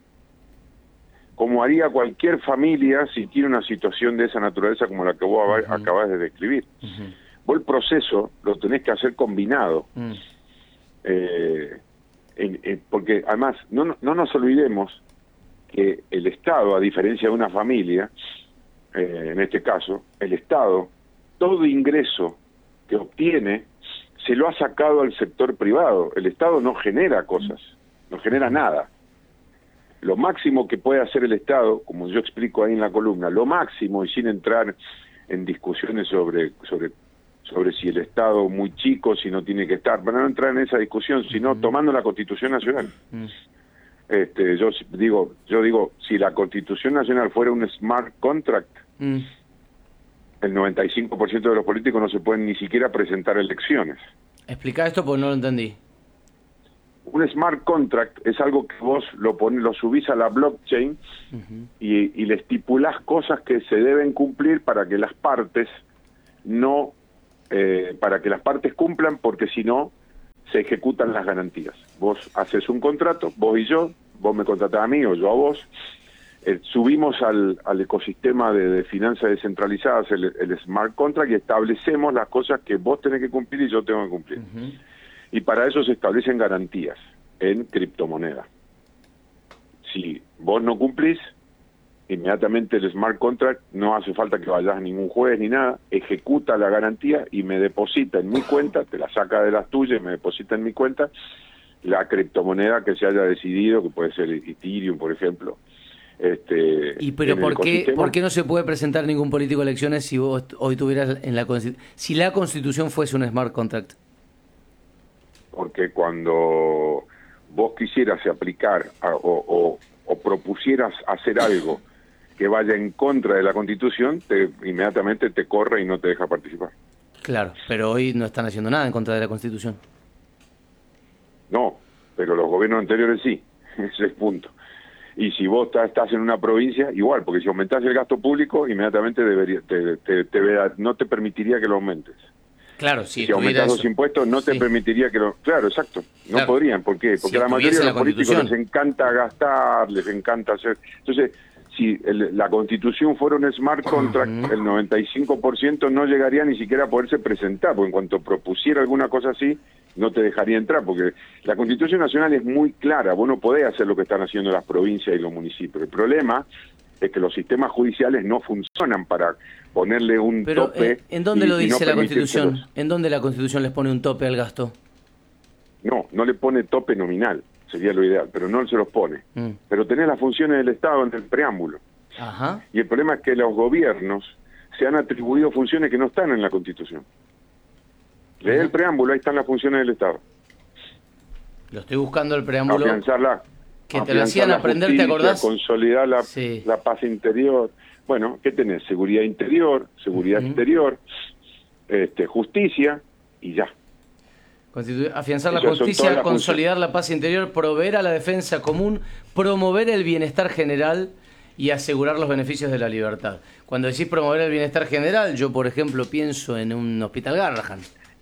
Como haría cualquier familia si tiene una situación de esa naturaleza como la que vos uh-huh. acabás de describir. Uh-huh. Vos el proceso lo tenés que hacer combinado. Uh-huh. Eh, en, en, porque además no, no nos olvidemos que el Estado, a diferencia de una familia, eh, en este caso, el Estado, todo ingreso que obtiene se lo ha sacado al sector privado. El Estado no genera cosas, no genera nada. Lo máximo que puede hacer el Estado, como yo explico ahí en la columna, lo máximo, y sin entrar en discusiones sobre, sobre sobre si el Estado muy chico, si no tiene que estar, para no entrar en esa discusión, sino tomando la Constitución Nacional. Mm. Este, yo digo, yo digo, si la Constitución Nacional fuera un smart contract, Mm. el noventa y cinco por ciento de los políticos no se pueden ni siquiera presentar elecciones. Explica esto porque no lo entendí. Un smart contract es algo que vos lo pones, lo subís a la blockchain Uh-huh. y, y le estipulás cosas que se deben cumplir para que las partes no, eh, para que las partes cumplan, porque si no se ejecutan las garantías. Vos haces un contrato, vos y yo, vos me contratás a mí o yo a vos, eh, subimos al, al ecosistema de, de finanzas descentralizadas el, el smart contract y establecemos las cosas que vos tenés que cumplir y yo tengo que cumplir. Uh-huh. Y para eso se establecen garantías en criptomonedas. Si vos no cumplís, inmediatamente el smart contract, no hace falta que vayas a ningún juez ni nada, ejecuta la garantía y me deposita en mi cuenta, te la saca de las tuyas y me deposita en mi cuenta la criptomoneda que se haya decidido, que puede ser Ethereum, por ejemplo. Este, ¿Y pero en el por qué, ecosistema. por qué no se puede presentar ningún político a elecciones si vos hoy tuvieras en la Constitu- si la Constitución fuese un smart contract? Porque cuando vos quisieras aplicar a- o, o, o propusieras hacer algo que vaya en contra de la Constitución, te, inmediatamente te corre y no te deja participar. Claro, pero hoy no están haciendo nada en contra de la Constitución. No, pero los gobiernos anteriores sí, ese es el punto. Y si vos ta- estás en una provincia, igual, porque si aumentás el gasto público, inmediatamente debería, te, te, te vea- no te permitiría que lo aumentes. Claro, si, Si estuviera aumentás los eso. impuestos, no te Sí. permitiría que lo... Claro, exacto. No Claro. podrían. ¿Por qué? Porque Si a la mayoría estuviese de la los políticos les Constitución. encanta gastar, les encanta hacer... Entonces, si el- la Constitución fuera un smart contract, el noventa y cinco por ciento no llegaría ni siquiera a poderse presentar, porque en cuanto propusiera alguna cosa así, no te dejaría entrar, porque la Constitución Nacional es muy clara, vos no podés hacer lo que están haciendo las provincias y los municipios. El problema es que los sistemas judiciales no funcionan para ponerle un Pero tope. ¿en, en dónde y- lo y no dice la Constitución? permitírselos. ¿En dónde la Constitución les pone un tope al gasto? No, no le pone tope nominal, sería lo ideal, pero no se los pone. Mm. Pero tenés las funciones del Estado en el preámbulo. Ajá. Y el problema es que los gobiernos se han atribuido funciones que no están en la Constitución. Lee el preámbulo, ahí están las funciones del Estado. Lo estoy buscando el preámbulo. Afianzar la, Que te lo afianzar hacían la aprender, ¿te justicia, acordás? Consolidar la, Sí. la paz interior. Bueno, ¿qué tenés? Seguridad interior, seguridad Ujú. exterior, este, justicia y ya. Constitu- afianzar la Esas son justicia, todas las consolidar la paz interior, proveer a la defensa común, promover el bienestar general y asegurar los beneficios de la libertad. Cuando decís promover el bienestar general, yo, por ejemplo, pienso en un hospital Garrahan.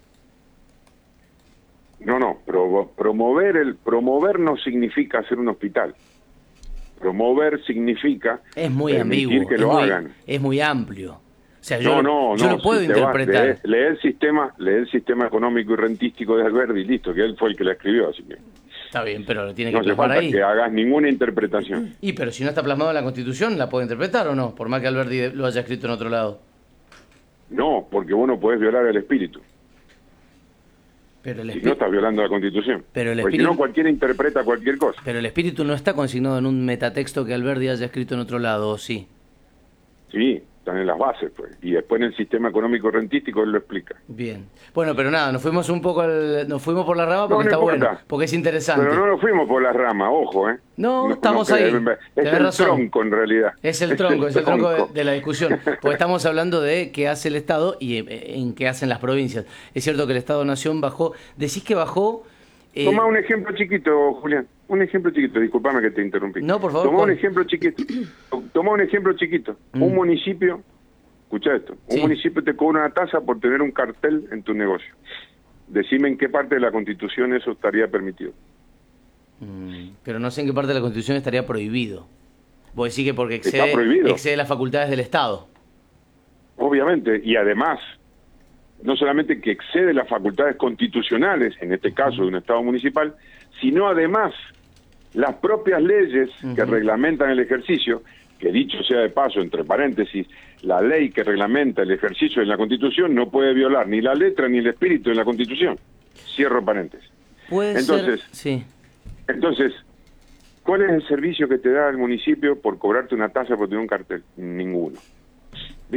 No, no, pro- promover el promover no significa hacer un hospital. Promover significa Es muy permitir ambiguo, que es lo muy, hagan. es muy amplio. O sea, yo, no, no, yo no, lo puedo si te vas, interpretar. lee, lee el sistema, lee el sistema económico y rentístico de Alberti, listo, que él fue el que la escribió, así que Está bien, pero lo tiene no que hace plasmar falta ahí. que hagas ninguna interpretación. Y pero si no está plasmado en la Constitución, ¿la puede interpretar o no? Por más que Alberti lo haya escrito en otro lado. No, porque vos no podés violar el espíritu. Pero el, Si espi- no estás violando la Constitución. Pero el Porque si espíritu- no, cualquiera interpreta cualquier cosa. pero el espíritu no está consignado en un metatexto que Alberti haya escrito en otro lado, ¿o sí? Sí, están en las bases, pues. Y después en el sistema económico rentístico él lo explica. Bien. Bueno, pero nada, nos fuimos un poco al- nos fuimos por la rama porque No, no está importa. bueno, porque es interesante. Pero no nos fuimos por las ramas, ojo, ¿eh? No, estamos que- ahí. Es Tenés el razón. tronco, en realidad. Es el tronco, es el tronco de, tronco. de la discusión. Porque estamos hablando de qué hace el Estado y eh, en qué hacen las provincias. Es cierto que el Estado-Nación bajó. Decís que bajó. eh, Toma un ejemplo chiquito, Julián. Un ejemplo chiquito, disculpame que te interrumpí. No, por favor, Toma un ¿cuál? ejemplo chiquito. Toma un ejemplo chiquito. Un municipio, escucha esto, un Sí. municipio te cobra una tasa por tener un cartel en tu negocio. Decime en qué parte de la Constitución eso estaría permitido. mm, pero no sé en qué parte de la Constitución estaría prohibido. Vos decís que porque Está excede, prohibido. excede las facultades del Estado. Obviamente, y además, no solamente que excede las facultades constitucionales, en este caso de un Estado municipal, sino además las propias leyes que reglamentan el ejercicio, que dicho sea de paso, entre paréntesis, la ley que reglamenta el ejercicio de la Constitución no puede violar ni la letra ni el espíritu de la Constitución. Cierro paréntesis. Puede Entonces, ser. Sí. Entonces, ¿cuál es el servicio que te da el municipio por cobrarte una tasa por tener un cartel? Ninguno. ¿Viste?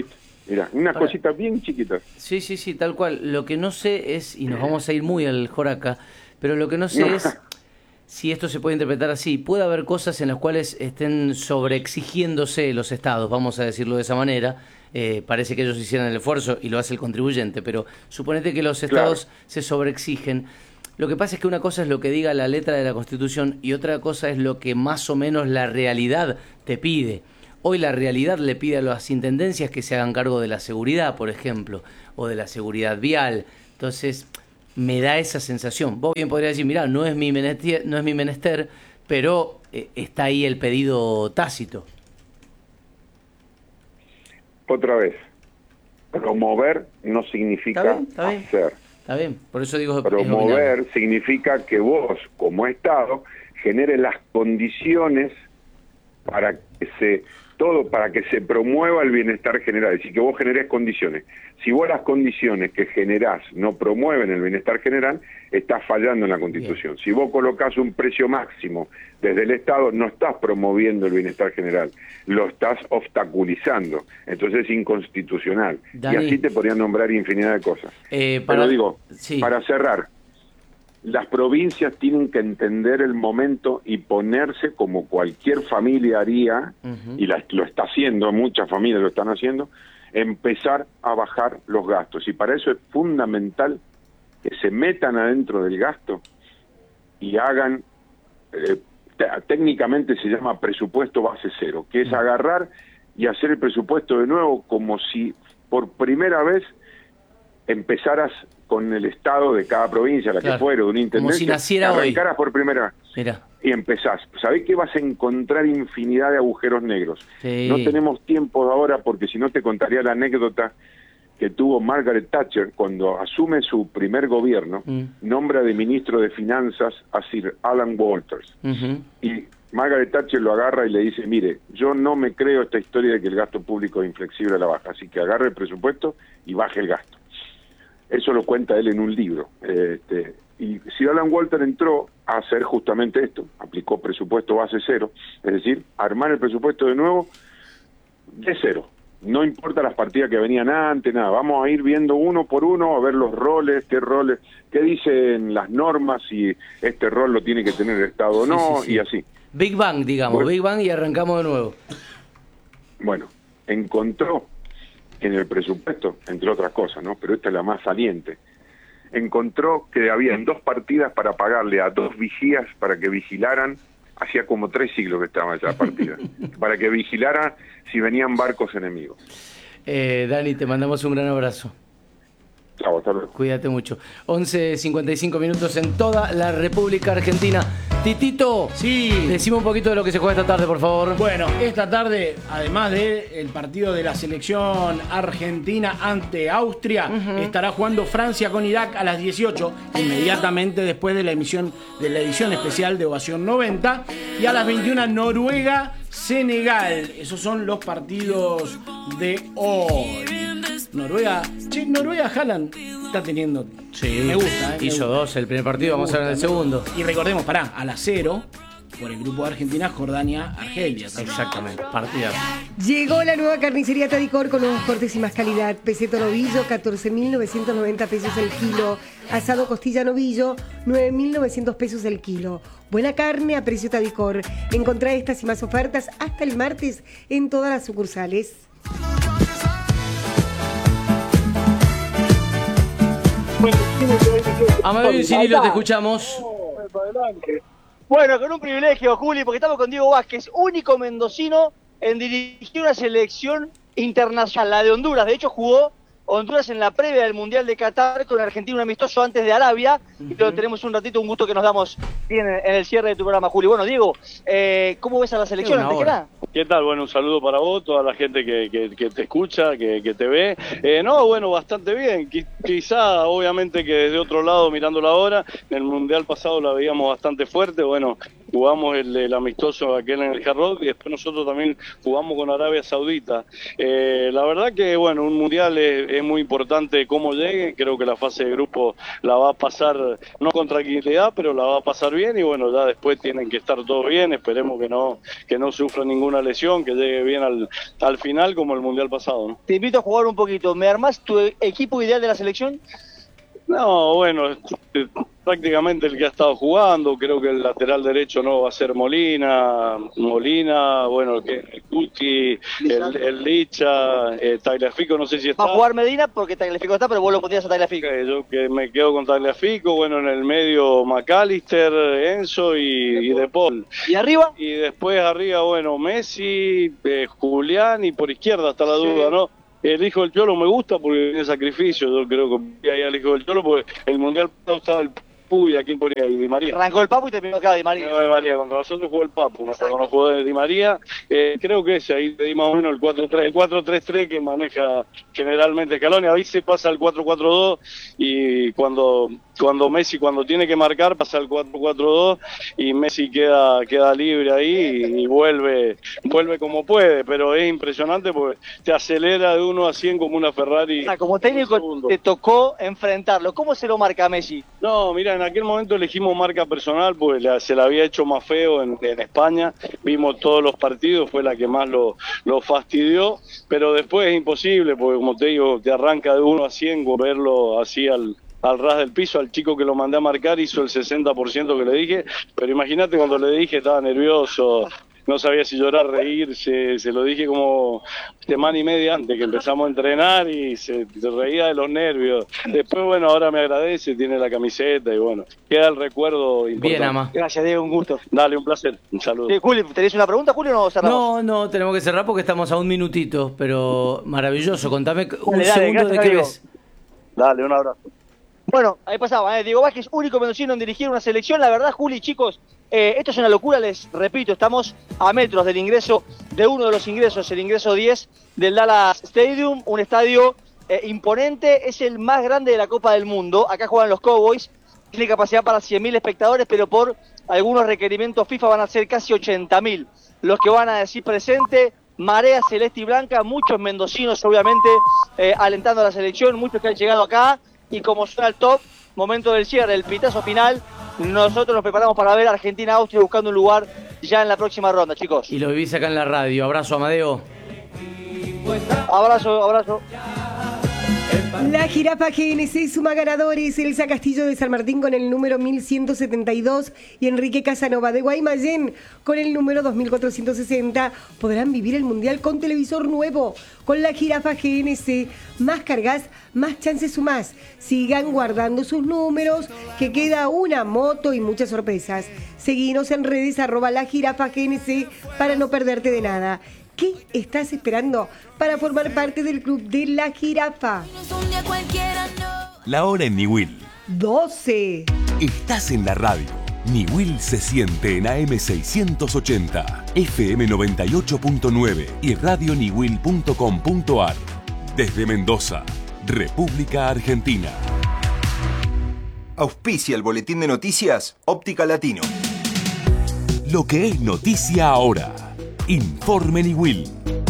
Mira, unas Ahora, cositas bien chiquitas. Sí, sí, sí, tal cual. Lo que no sé es, y nos vamos a ir muy al Joraca, pero lo que no sé es si esto se puede interpretar así. Puede haber cosas en las cuales estén sobreexigiéndose los estados, vamos a decirlo de esa manera. Eh, parece que ellos hicieran el esfuerzo y lo hace el contribuyente, pero suponete que los estados claro. se sobreexigen. Lo que pasa es que una cosa es lo que diga la letra de la Constitución y otra cosa es lo que más o menos la realidad te pide. Hoy la realidad le pide a las intendencias que se hagan cargo de la seguridad, por ejemplo, o de la seguridad vial. Entonces, me da esa sensación. Vos bien podrías decir, mirá, no es mi menester, no es mi menester, pero eh, está ahí el pedido tácito. Otra vez, promover no significa ¿Está bien? ¿Está bien? hacer. Está bien, por eso digo... Promover significa que vos, como Estado, generes las condiciones para que se... todo para que se promueva el bienestar general, es decir, que vos generes condiciones. Si vos las condiciones que generás no promueven el bienestar general, estás fallando en la Constitución. Bien. Si vos colocás un precio máximo desde el Estado, no estás promoviendo el bienestar general, lo estás obstaculizando. Entonces es inconstitucional. Dani, y así te podrían nombrar infinidad de cosas. Eh, para... Pero digo, sí. para cerrar, las provincias tienen que entender el momento y ponerse como cualquier familia haría, uh-huh. y la, lo está haciendo, muchas familias lo están haciendo, empezar a bajar los gastos. Y para eso es fundamental que se metan adentro del gasto y hagan, eh, t- técnicamente se llama presupuesto base cero, que es uh-huh. agarrar y hacer el presupuesto de nuevo como si por primera vez empezaras con el estado de cada provincia, la claro. que fuera, de una intendencia, como si naciera arrancaras hoy. por primera vez. Mira. Y empezás. ¿Sabés que vas a encontrar infinidad de agujeros negros? Sí. No tenemos tiempo ahora porque si no te contaría la anécdota que tuvo Margaret Thatcher cuando asume su primer gobierno, mm. nombra de ministro de Finanzas a Sir Alan Walters. Uh-huh. Y Margaret Thatcher lo agarra y le dice, mire, yo no me creo esta historia de que el gasto público es inflexible a la baja, así que agarre el presupuesto y baje el gasto. Eso lo cuenta él en un libro. Este, y Sir Alan Walter entró a hacer justamente esto, aplicó presupuesto base cero, es decir, armar el presupuesto de nuevo de cero. No importa las partidas que venían antes, nada, vamos a ir viendo uno por uno, a ver los roles, qué roles, qué dicen las normas, si este rol lo tiene que tener el Estado o no, sí, sí, sí. y así. Big Bang, digamos, bueno, Big Bang y arrancamos de nuevo. Bueno, encontró en el presupuesto, entre otras cosas, ¿no? Pero esta es la más saliente, encontró que había dos partidas para pagarle a dos vigías para que vigilaran, hacía como tres siglos que estaba esa partida, para que vigilara si venían barcos enemigos. Eh, Dani, te mandamos un gran abrazo. Chao, hasta luego. Cuídate mucho. once cincuenta y cinco minutos en toda la República Argentina. Titito, sí, decime un poquito de lo que se juega esta tarde, por favor. Bueno, esta tarde, además del partido de la selección argentina ante Austria, uh-huh. estará jugando Francia con Irak a las dieciocho, inmediatamente después de la emisión de la edición especial de Ovación noventa, y a las veintiuna Noruega Senegal. Esos son los partidos de hoy. Noruega, che, Noruega Haaland está teniendo. Sí, me gusta, ¿eh? Hizo dos el primer partido, vamos a ver en el segundo. Y recordemos, pará, a las cero, por el grupo de Argentina, Jordania, Argelia. Exactamente, partida. Llegó la nueva carnicería Tadicor con nuevos cortes y más calidad. Peseto novillo, catorce mil novecientos noventa pesos el kilo. Asado costilla novillo, nueve mil novecientos pesos el kilo. Buena carne a precio Tadicor. Encontrá estas y más ofertas hasta el martes en todas las sucursales. Amadeo y Cirilo, te escuchamos. Bueno, con un privilegio, Juli, porque estamos con Diego Vázquez, único mendocino en dirigir una selección internacional, la de Honduras. De hecho, jugó Honduras en la previa del Mundial de Qatar con Argentina, un amistoso antes de Arabia. Uh-huh. Y lo tenemos un ratito, un gusto que nos damos en, en el cierre de tu programa, Juli. Bueno, Diego, eh, ¿cómo ves a la selección antes que nada? ¿Qué tal? Bueno, un saludo para vos, toda la gente que, que, que te escucha, que, que te ve. Eh, no, bueno, bastante bien. Qu- quizá, obviamente, que desde otro lado, mirándola ahora, en el Mundial pasado la veíamos bastante fuerte. Bueno, jugamos el, el amistoso aquel en el Hard Rock y después nosotros también jugamos con Arabia Saudita. Eh, la verdad que, bueno, un mundial es, es muy importante cómo llegue, creo que la fase de grupo la va a pasar, no con tranquilidad, pero la va a pasar bien y bueno, ya después tienen que estar todos bien, esperemos que no, que no sufra ninguna lesión, que llegue bien al, al final como el mundial pasado, ¿no? Te invito a jugar un poquito, ¿me armás tu equipo ideal de la selección? No, bueno, prácticamente el que ha estado jugando, creo que el lateral derecho no va a ser Molina, Molina, bueno, que el Cuti, el, el Licha, eh, Tagliafico, no sé si está. Va a jugar Medina porque Tagliafico está, pero vos lo pondrías a Tagliafico. Okay, yo que me quedo con Tagliafico, bueno, en el medio McAllister, Enzo y, y De Paul. ¿Y arriba? Y después arriba, bueno, Messi, eh, Julián y por izquierda está la duda, ¿no? El hijo del Cholo me gusta porque tiene sacrificio, yo creo que ahí al hijo del Cholo porque el mundial estaba el Puy, ¿a quién ponía? Y Di María. Arrancó el Papu y terminó acá Di María. No, Di María, contra nosotros jugó el Papu, cuando no jugó Di María, eh, creo que ese, ahí le di más o menos el cuatro tres, el cuatro tres tres que maneja generalmente Scaloni, a veces pasa el cuatro cuatro dos y cuando cuando Messi cuando tiene que marcar pasa el cuatro cuatro dos y Messi queda queda libre ahí y, y vuelve vuelve como puede, pero es impresionante porque te acelera de uno a cien como una Ferrari. Ah, como técnico te tocó enfrentarlo, ¿cómo se lo marca Messi? No, mira, en aquel momento elegimos marca personal porque la, se la había hecho más feo en, en España, vimos todos los partidos, fue la que más lo, lo fastidió, pero después es imposible porque como te digo, te arranca de uno a cien con verlo así al al ras del piso, al chico que lo mandé a marcar hizo el sesenta por ciento que le dije, pero imagínate cuando le dije estaba nervioso, no sabía si llorar, reírse, se lo dije como semana y media antes que empezamos a entrenar y se, se reía de los nervios. Después, bueno, ahora me agradece, tiene la camiseta y bueno, queda el recuerdo importante. Bien, Ama. Gracias, Diego, un gusto. Dale, un placer, un saludo. Sí, Juli, ¿tenés una pregunta, Julio, o no cerramos? No, no, tenemos que cerrar porque estamos a un minutito, pero maravilloso. Contame un Dale, dale, segundo de qué Diego. ves. Dale, un abrazo. Bueno, ahí pasaba, ¿eh? Diego Vázquez, único mendocino en dirigir una selección. La verdad, Juli, chicos, eh, esto es una locura, les repito, estamos a metros del ingreso, de uno de los ingresos, el ingreso diez del Dallas Stadium, un estadio eh, imponente, es el más grande de la Copa del Mundo. Acá juegan los Cowboys, tiene capacidad para cien mil espectadores, pero por algunos requerimientos FIFA van a ser casi ochenta mil los que van a decir presente. Marea celeste y blanca, muchos mendocinos obviamente eh, alentando a la selección, muchos que han llegado acá. Y como suena el top, momento del cierre, el pitazo final, nosotros nos preparamos para ver a Argentina-Austria buscando un lugar ya en la próxima ronda, chicos. Y lo vivís acá en la radio. Abrazo, Amadeo. Abrazo, abrazo. La jirafa G N C suma ganadores. Elsa Castillo de San Martín con el número mil ciento setenta y dos y Enrique Casanova de Guaymallén con el número dos mil cuatrocientos sesenta podrán vivir el mundial con televisor nuevo. Con la jirafa G N C, más cargas, más chances sumás. Sigan guardando sus números, que queda una moto y muchas sorpresas. Seguinos en redes arroba la jirafa G N C para no perderte de nada. ¿Qué estás esperando para formar parte del club de la jirafa? La hora en Niwil. doce. Estás en la radio. Niwil se siente en A M seiscientos ochenta, F M noventa y ocho punto nueve y radio niwil punto com punto ar. Desde Mendoza, República Argentina. Auspicia el boletín de noticias Óptica Latino. Lo que es noticia ahora. Informe Niwil.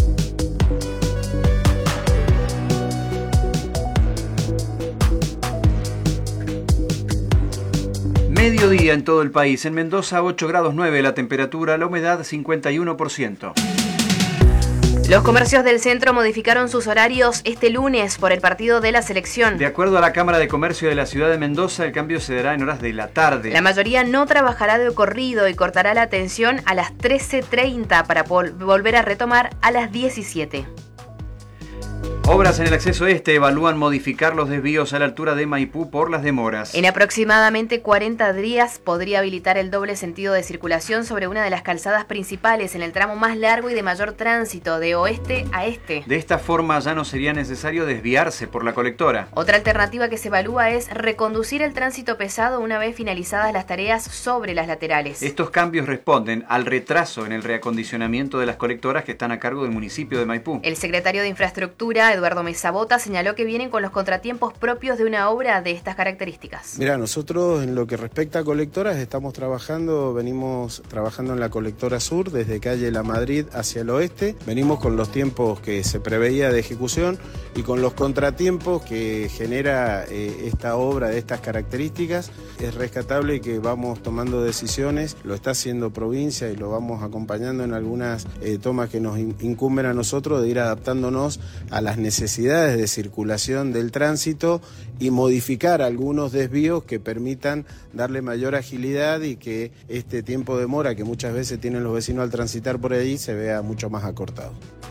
Mediodía en todo el país. En Mendoza ocho grados nueve la temperatura, la humedad cincuenta y uno por ciento. Los comercios del centro modificaron sus horarios este lunes por el partido de la selección. De acuerdo a la Cámara de Comercio de la ciudad de Mendoza, el cambio se dará en horas de la tarde. La mayoría no trabajará de corrido y cortará la atención a las trece treinta para vol- volver a retomar a las diecisiete. Obras en el acceso este evalúan modificar los desvíos a la altura de Maipú por las demoras. En aproximadamente cuarenta días podría habilitar el doble sentido de circulación sobre una de las calzadas principales en el tramo más largo y de mayor tránsito de oeste a este. De esta forma ya no sería necesario desviarse por la colectora. Otra alternativa que se evalúa es reconducir el tránsito pesado una vez finalizadas las tareas sobre las laterales. Estos cambios responden al retraso en el reacondicionamiento de las colectoras que están a cargo del municipio de Maipú. El secretario de Infraestructura, Eduardo Mesabota, señaló que vienen con los contratiempos propios de una obra de estas características. Mira, nosotros en lo que respecta a colectoras estamos trabajando, venimos trabajando en la colectora sur desde calle La Madrid hacia el oeste, venimos con los tiempos que se preveía de ejecución y con los contratiempos que genera eh, esta obra de estas características. Es rescatable que vamos tomando decisiones, lo está haciendo provincia y lo vamos acompañando en algunas eh, tomas que nos incumben a nosotros de ir adaptándonos a las necesidades de circulación del tránsito y modificar algunos desvíos que permitan darle mayor agilidad y que este tiempo de demora que muchas veces tienen los vecinos al transitar por ahí se vea mucho más acortado.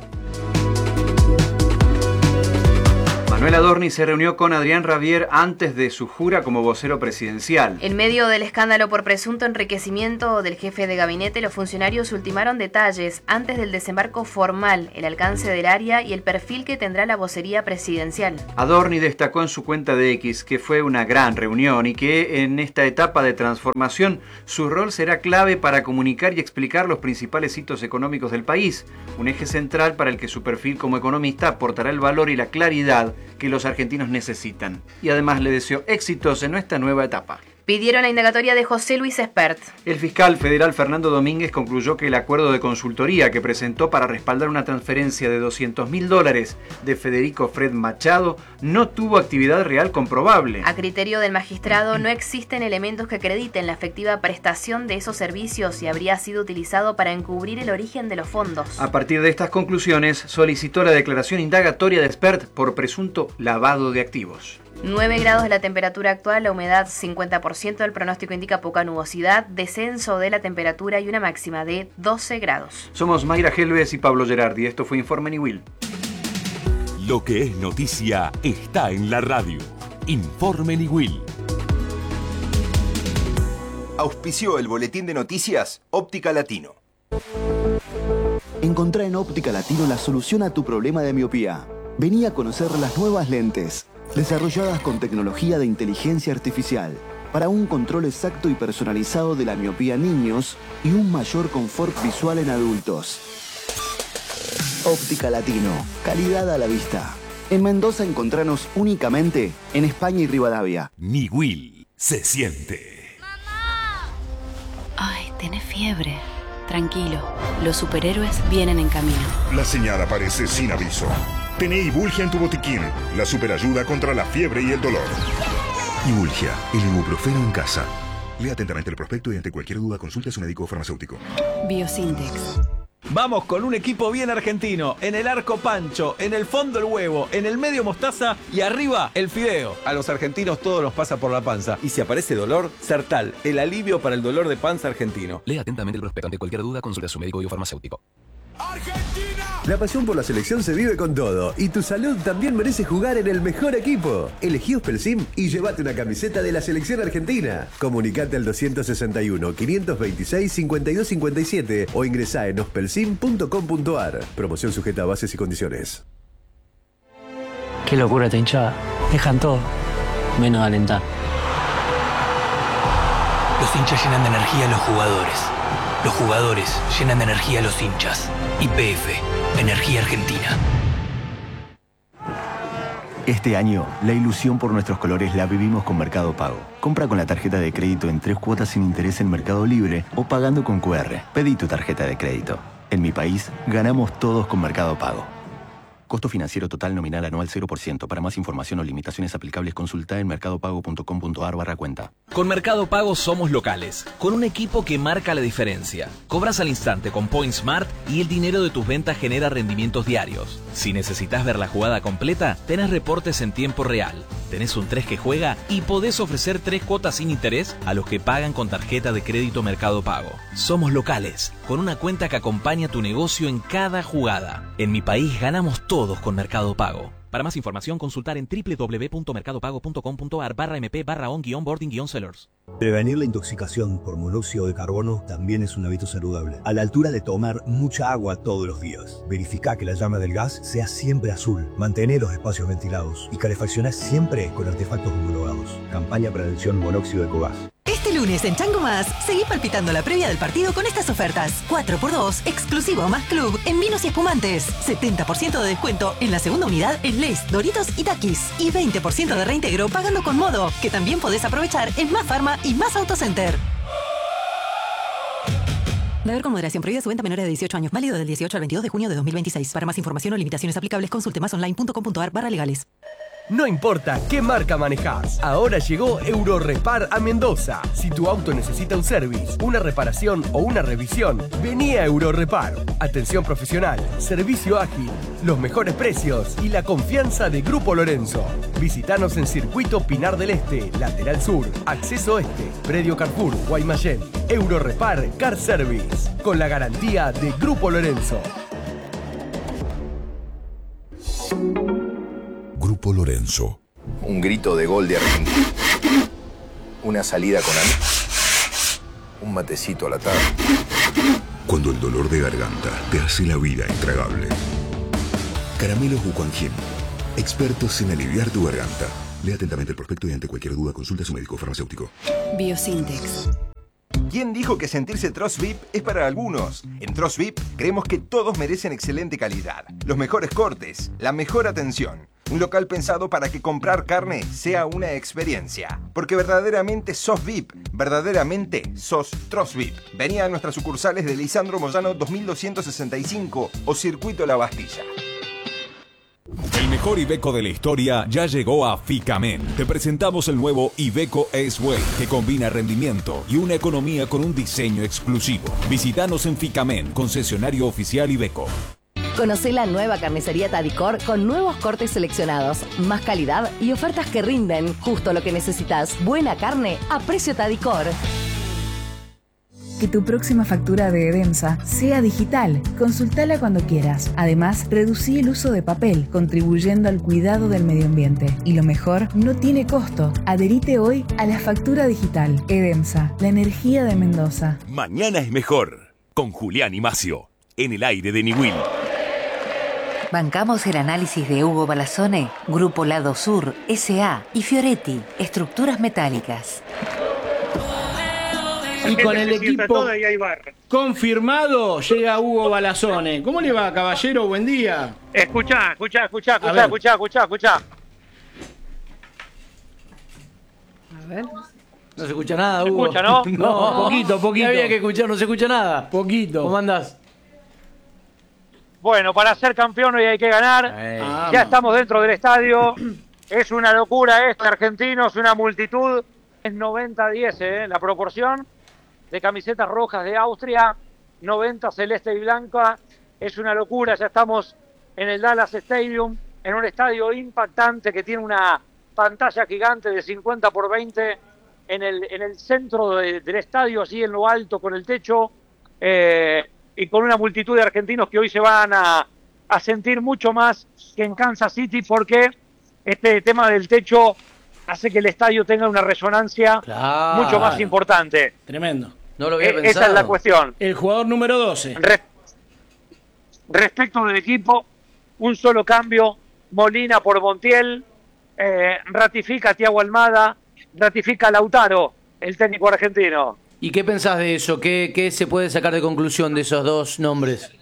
Manuel Adorni se reunió con Adrián Rabier antes de su jura como vocero presidencial. En medio del escándalo por presunto enriquecimiento del jefe de gabinete, los funcionarios ultimaron detalles antes del desembarco formal, el alcance del área y el perfil que tendrá la vocería presidencial. Adorni destacó en su cuenta de X que fue una gran reunión y que en esta etapa de transformación su rol será clave para comunicar y explicar los principales hitos económicos del país, un eje central para el que su perfil como economista aportará el valor y la claridad que los argentinos necesitan. Y además le deseo éxitos en esta nueva etapa. Pidieron la indagatoria de José Luis Espert. El fiscal federal Fernando Domínguez concluyó que el acuerdo de consultoría que presentó para respaldar una transferencia de doscientos mil dólares de Federico Fred Machado no tuvo actividad real comprobable. A criterio del magistrado, no existen elementos que acrediten la efectiva prestación de esos servicios y habría sido utilizado para encubrir el origen de los fondos. A partir de estas conclusiones, solicitó la declaración indagatoria de Espert por presunto lavado de activos. nueve grados de la temperatura actual, la humedad cincuenta por ciento, el pronóstico indica poca nubosidad, descenso de la temperatura y una máxima de doce grados. Somos Mayra Helves y Pablo Gerardi, esto fue Informe Niwil. Lo que es noticia está en la radio. Informe Niwil. Auspició el boletín de noticias Óptica Latino. Encontrá en Óptica Latino la solución a tu problema de miopía. Vení a conocer las nuevas lentes, desarrolladas con tecnología de inteligencia artificial, para un control exacto y personalizado de la miopía en niños y un mayor confort visual en adultos. Óptica Latino, calidad a la vista. En Mendoza encontranos únicamente en España y Rivadavia. Niwil se siente. Ay, tenés fiebre. Tranquilo, los superhéroes vienen en camino. La señal aparece sin aviso. Tené Ibulgia en tu botiquín, la superayuda contra la fiebre y el dolor. Ibulgia, el ibuprofeno en casa. Lea atentamente el prospecto y ante cualquier duda consulte a su médico farmacéutico. Biosintex. Vamos con un equipo bien argentino. En el arco Pancho, en el fondo el huevo, en el medio mostaza y arriba el fideo. A los argentinos todo nos pasa por la panza. Y si aparece dolor, Sertal, el alivio para el dolor de panza argentino. Lea atentamente el prospecto. Ante cualquier duda consulte a su médico biofarmacéutico. La pasión por la selección se vive con todo y tu salud también merece jugar en el mejor equipo. Elegí Ospelsim y llévate una camiseta de la selección argentina. Comunicate al dos seis uno, quinientos veintiséis, cincuenta y dos cincuenta y siete o ingresá en ospelsim punto com punto ar. Promoción sujeta a bases y condiciones. Qué locura esta hinchada. Dejan todo, menos de alentar. Los hinchas llenan de energía a los jugadores. Los jugadores llenan de energía a los hinchas. Y P F, Energía Argentina. Este año, la ilusión por nuestros colores la vivimos con Mercado Pago. Compra con la tarjeta de crédito en tres cuotas sin interés en Mercado Libre o pagando con Q R. Pedí tu tarjeta de crédito. En mi país, ganamos todos con Mercado Pago. Costo financiero total nominal anual cero por ciento. Para más información o limitaciones aplicables, consulta en mercadopago punto com punto ar barra cuenta. Con Mercado Pago somos locales, con un equipo que marca la diferencia. Cobras al instante con Point Smart y el dinero de tus ventas genera rendimientos diarios. Si necesitas ver la jugada completa, tenés reportes en tiempo real. Tenés un tres que juega y podés ofrecer tres cuotas sin interés a los que pagan con tarjeta de crédito Mercado Pago. Somos locales, con una cuenta que acompaña tu negocio en cada jugada. En mi país ganamos todos con Mercado Pago. Para más información, consultar en doble u doble u doble u punto mercado pago punto com punto ar barra mp barra on guión boarding guión sellers. Prevenir la intoxicación por monóxido de carbono también es un hábito saludable. A la altura de tomar mucha agua todos los días. Verifica que la llama del gas sea siempre azul. Mantener los espacios ventilados y calefaccionar siempre con artefactos homologados. Campaña Prevención Monóxido de Ecogás. Este lunes en Chango Más, seguí palpitando la previa del partido con estas ofertas. cuatro por dos, exclusivo más club en vinos y espumantes. setenta por ciento de descuento en la segunda unidad en Lay's, Doritos y Takis. Y veinte por ciento de reintegro pagando con Modo, que también podés aprovechar en Más Farma y Más Autocenter. Beber con moderación. Prohibida su venta a menores de dieciocho años. Válido del dieciocho al veintidós de junio de dos mil veintiséis. Para más información o limitaciones aplicables, consulte masonline.com.ar barra legales. No importa qué marca manejás, ahora llegó Eurorepar a Mendoza. Si tu auto necesita un service, una reparación o una revisión, vení a Eurorepar. Atención profesional, servicio ágil, los mejores precios y la confianza de Grupo Lorenzo. Visítanos en Circuito Pinar del Este, Lateral Sur, Acceso Este, Predio Carrefour, Guaymallén. Eurorepar Car Service, con la garantía de Grupo Lorenzo. Grupo Lorenzo. Un grito de gol de Argentina. Una salida con amigos. Un matecito a la tarde. Cuando el dolor de garganta te hace la vida intragable. Caramelos Ucuanjin. Expertos en aliviar tu garganta. Lea atentamente el prospecto y ante cualquier duda consulta a su médico farmacéutico. Biosintex. ¿Quién dijo que sentirse Trost V I P es para algunos? En Trost V I P creemos que todos merecen excelente calidad, los mejores cortes, la mejor atención. Un local pensado para que comprar carne sea una experiencia. Porque verdaderamente sos V I P, verdaderamente sos Trost V I P. Vení a nuestras sucursales de Lisandro Moyano dos mil doscientos sesenta y cinco o Circuito La Bastilla. El mejor Iveco de la historia ya llegó a Ficamen. Te presentamos el nuevo Iveco S-Way, que combina rendimiento y una economía con un diseño exclusivo. Visítanos en Ficamen, concesionario oficial Iveco. Conocé la nueva carnicería Tadicor con nuevos cortes seleccionados, más calidad y ofertas que rinden. Justo lo que necesitas. Buena carne a precio Tadicor. Que tu próxima factura de Edemsa sea digital. Consultala cuando quieras. Además, reducí el uso de papel, contribuyendo al cuidado del medio ambiente. Y lo mejor, no tiene costo. Adherite hoy a la factura digital. Edemsa, la energía de Mendoza. Mañana es mejor. Con Julián y Macio, en el aire de Niwil. Bancamos el análisis de Hugo Balazone, Grupo Lado Sur, S A y Fioretti, estructuras metálicas. Y con el equipo confirmado llega Hugo Balazone. ¿Cómo le va, caballero? Buen día. Escuchá, escuchá, escuchá, escuchá, escuchá, escuchá, escuchá. A ver. No se escucha nada, ¿Se Hugo. escucha, no? No, poquito, poquito. ¿Qué había que escuchar? No se escucha nada. Poquito. ¿Cómo andás? Bueno, para ser campeón hoy hay que ganar. Eh. Ya estamos dentro del estadio. Es una locura esto, argentinos, una multitud. Es noventa a diez, ¿eh? La proporción de camisetas rojas de Austria, noventa celeste y blanca. Es una locura, ya estamos en el Dallas Stadium, en un estadio impactante que tiene una pantalla gigante de cincuenta por veinte en el, en el centro de, del estadio, así en lo alto, con el techo, eh, y con una multitud de argentinos que hoy se van a, a sentir mucho más que en Kansas City, porque este tema del techo hace que el estadio tenga una resonancia claro. mucho más importante. Tremendo. No lo había eh, pensado. Esa es la cuestión. El jugador número doce. Re respecto del equipo, un solo cambio, Molina por Montiel, eh, ratifica a Thiago Almada, ratifica a Lautaro, el técnico argentino. ¿Y qué pensás de eso? ¿Qué, qué se puede sacar de conclusión de esos dos nombres?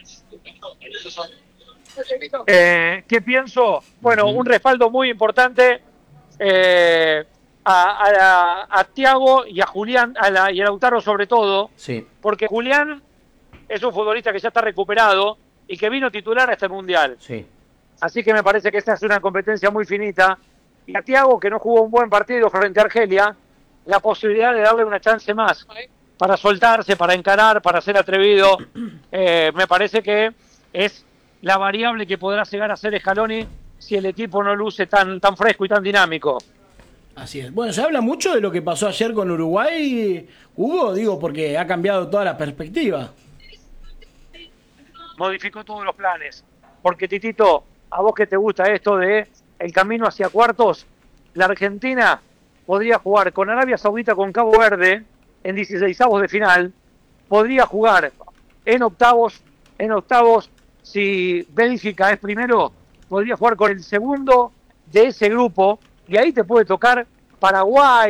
Eh, ¿Qué pienso? Bueno, uh-huh. un respaldo muy importante eh, a, a, a Thiago y a Julián a la, y a Lautaro sobre todo, sí. porque Julián es un futbolista que ya está recuperado y que vino titular a este Mundial. Sí. Así que me parece que esta es una competencia muy finita. Y a Thiago, que no jugó un buen partido frente a Argelia, la posibilidad de darle una chance más para soltarse, para encarar, para ser atrevido, eh, me parece que es la variable que podrá llegar a ser Scaloni si el equipo no luce tan, tan fresco y tan dinámico. Así es. Bueno, se habla mucho de lo que pasó ayer con Uruguay, Hugo, digo, porque ha cambiado toda la perspectiva. Modificó todos los planes. Porque, Titito, a vos que te gusta esto de el camino hacia cuartos, la Argentina podría jugar con Arabia Saudita, con Cabo Verde, en dieciseisavos de final. Podría jugar en octavos, en octavos, si Bélgica es primero, podría jugar con el segundo de ese grupo, y ahí te puede tocar Paraguay,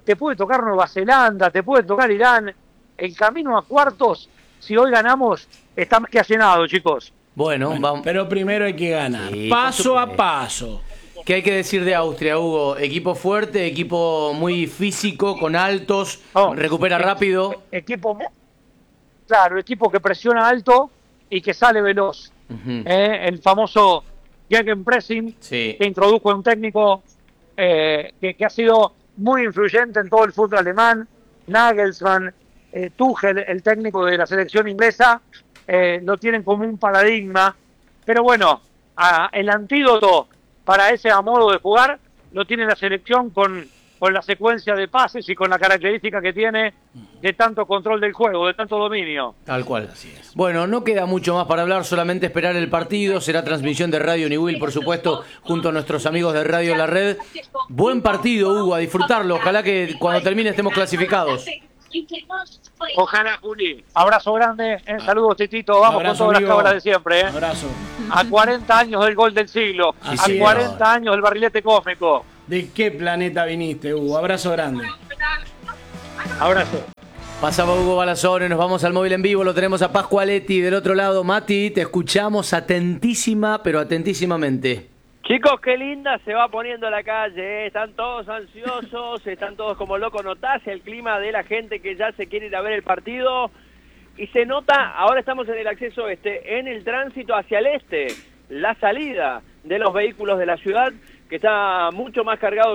te puede tocar Nueva Zelanda, te puede tocar Irán. El camino a cuartos, si hoy ganamos, está más que allanado, chicos. Bueno, Bueno, vamos. pero primero hay que ganar, Sí, paso por a supuesto. paso. ¿Qué hay que decir de Austria, Hugo? Equipo fuerte, equipo muy físico, con altos, Oh, recupera e- rápido. e- equipo, claro, equipo que presiona alto y que sale veloz. Ujú. Eh, el famoso Gegenpressing Sí. que introdujo un técnico eh, que, que ha sido muy influyente en todo el fútbol alemán, Nagelsmann, eh, Tuchel, el técnico de la selección inglesa, eh, lo tienen como un paradigma. Pero bueno, a- el antídoto para ese modo de jugar lo tiene la selección con, con la secuencia de pases y con la característica que tiene de tanto control del juego, de tanto dominio. Tal cual. Bueno, no queda mucho más para hablar, solamente esperar el partido. Será transmisión de Radio Niwil, por supuesto, junto a nuestros amigos de Radio La Red. Buen partido, Hugo, a disfrutarlo. Ojalá que cuando termine estemos clasificados. Ojalá, Juli. Abrazo grande, eh, saludos, Titito. Vamos Abrazo, con todas amigo. las cámaras de siempre. Eh. Abrazo. A cuarenta años del gol del siglo, Así a es. cuarenta años del barrilete cósmico. ¿De qué planeta viniste, Hugo? Abrazo grande. Abrazo. Pasaba Hugo Balazón, nos vamos al móvil en vivo, lo tenemos a Pascualetti del otro lado. Mati, te escuchamos atentísima, pero atentísimamente. Chicos, qué linda se va poniendo la calle, ¿eh? Están todos ansiosos, están todos como locos, notás el clima de la gente que ya se quiere ir a ver el partido y se nota, ahora estamos en el acceso este, en el tránsito hacia el este, la salida de los vehículos de la ciudad que está mucho más cargado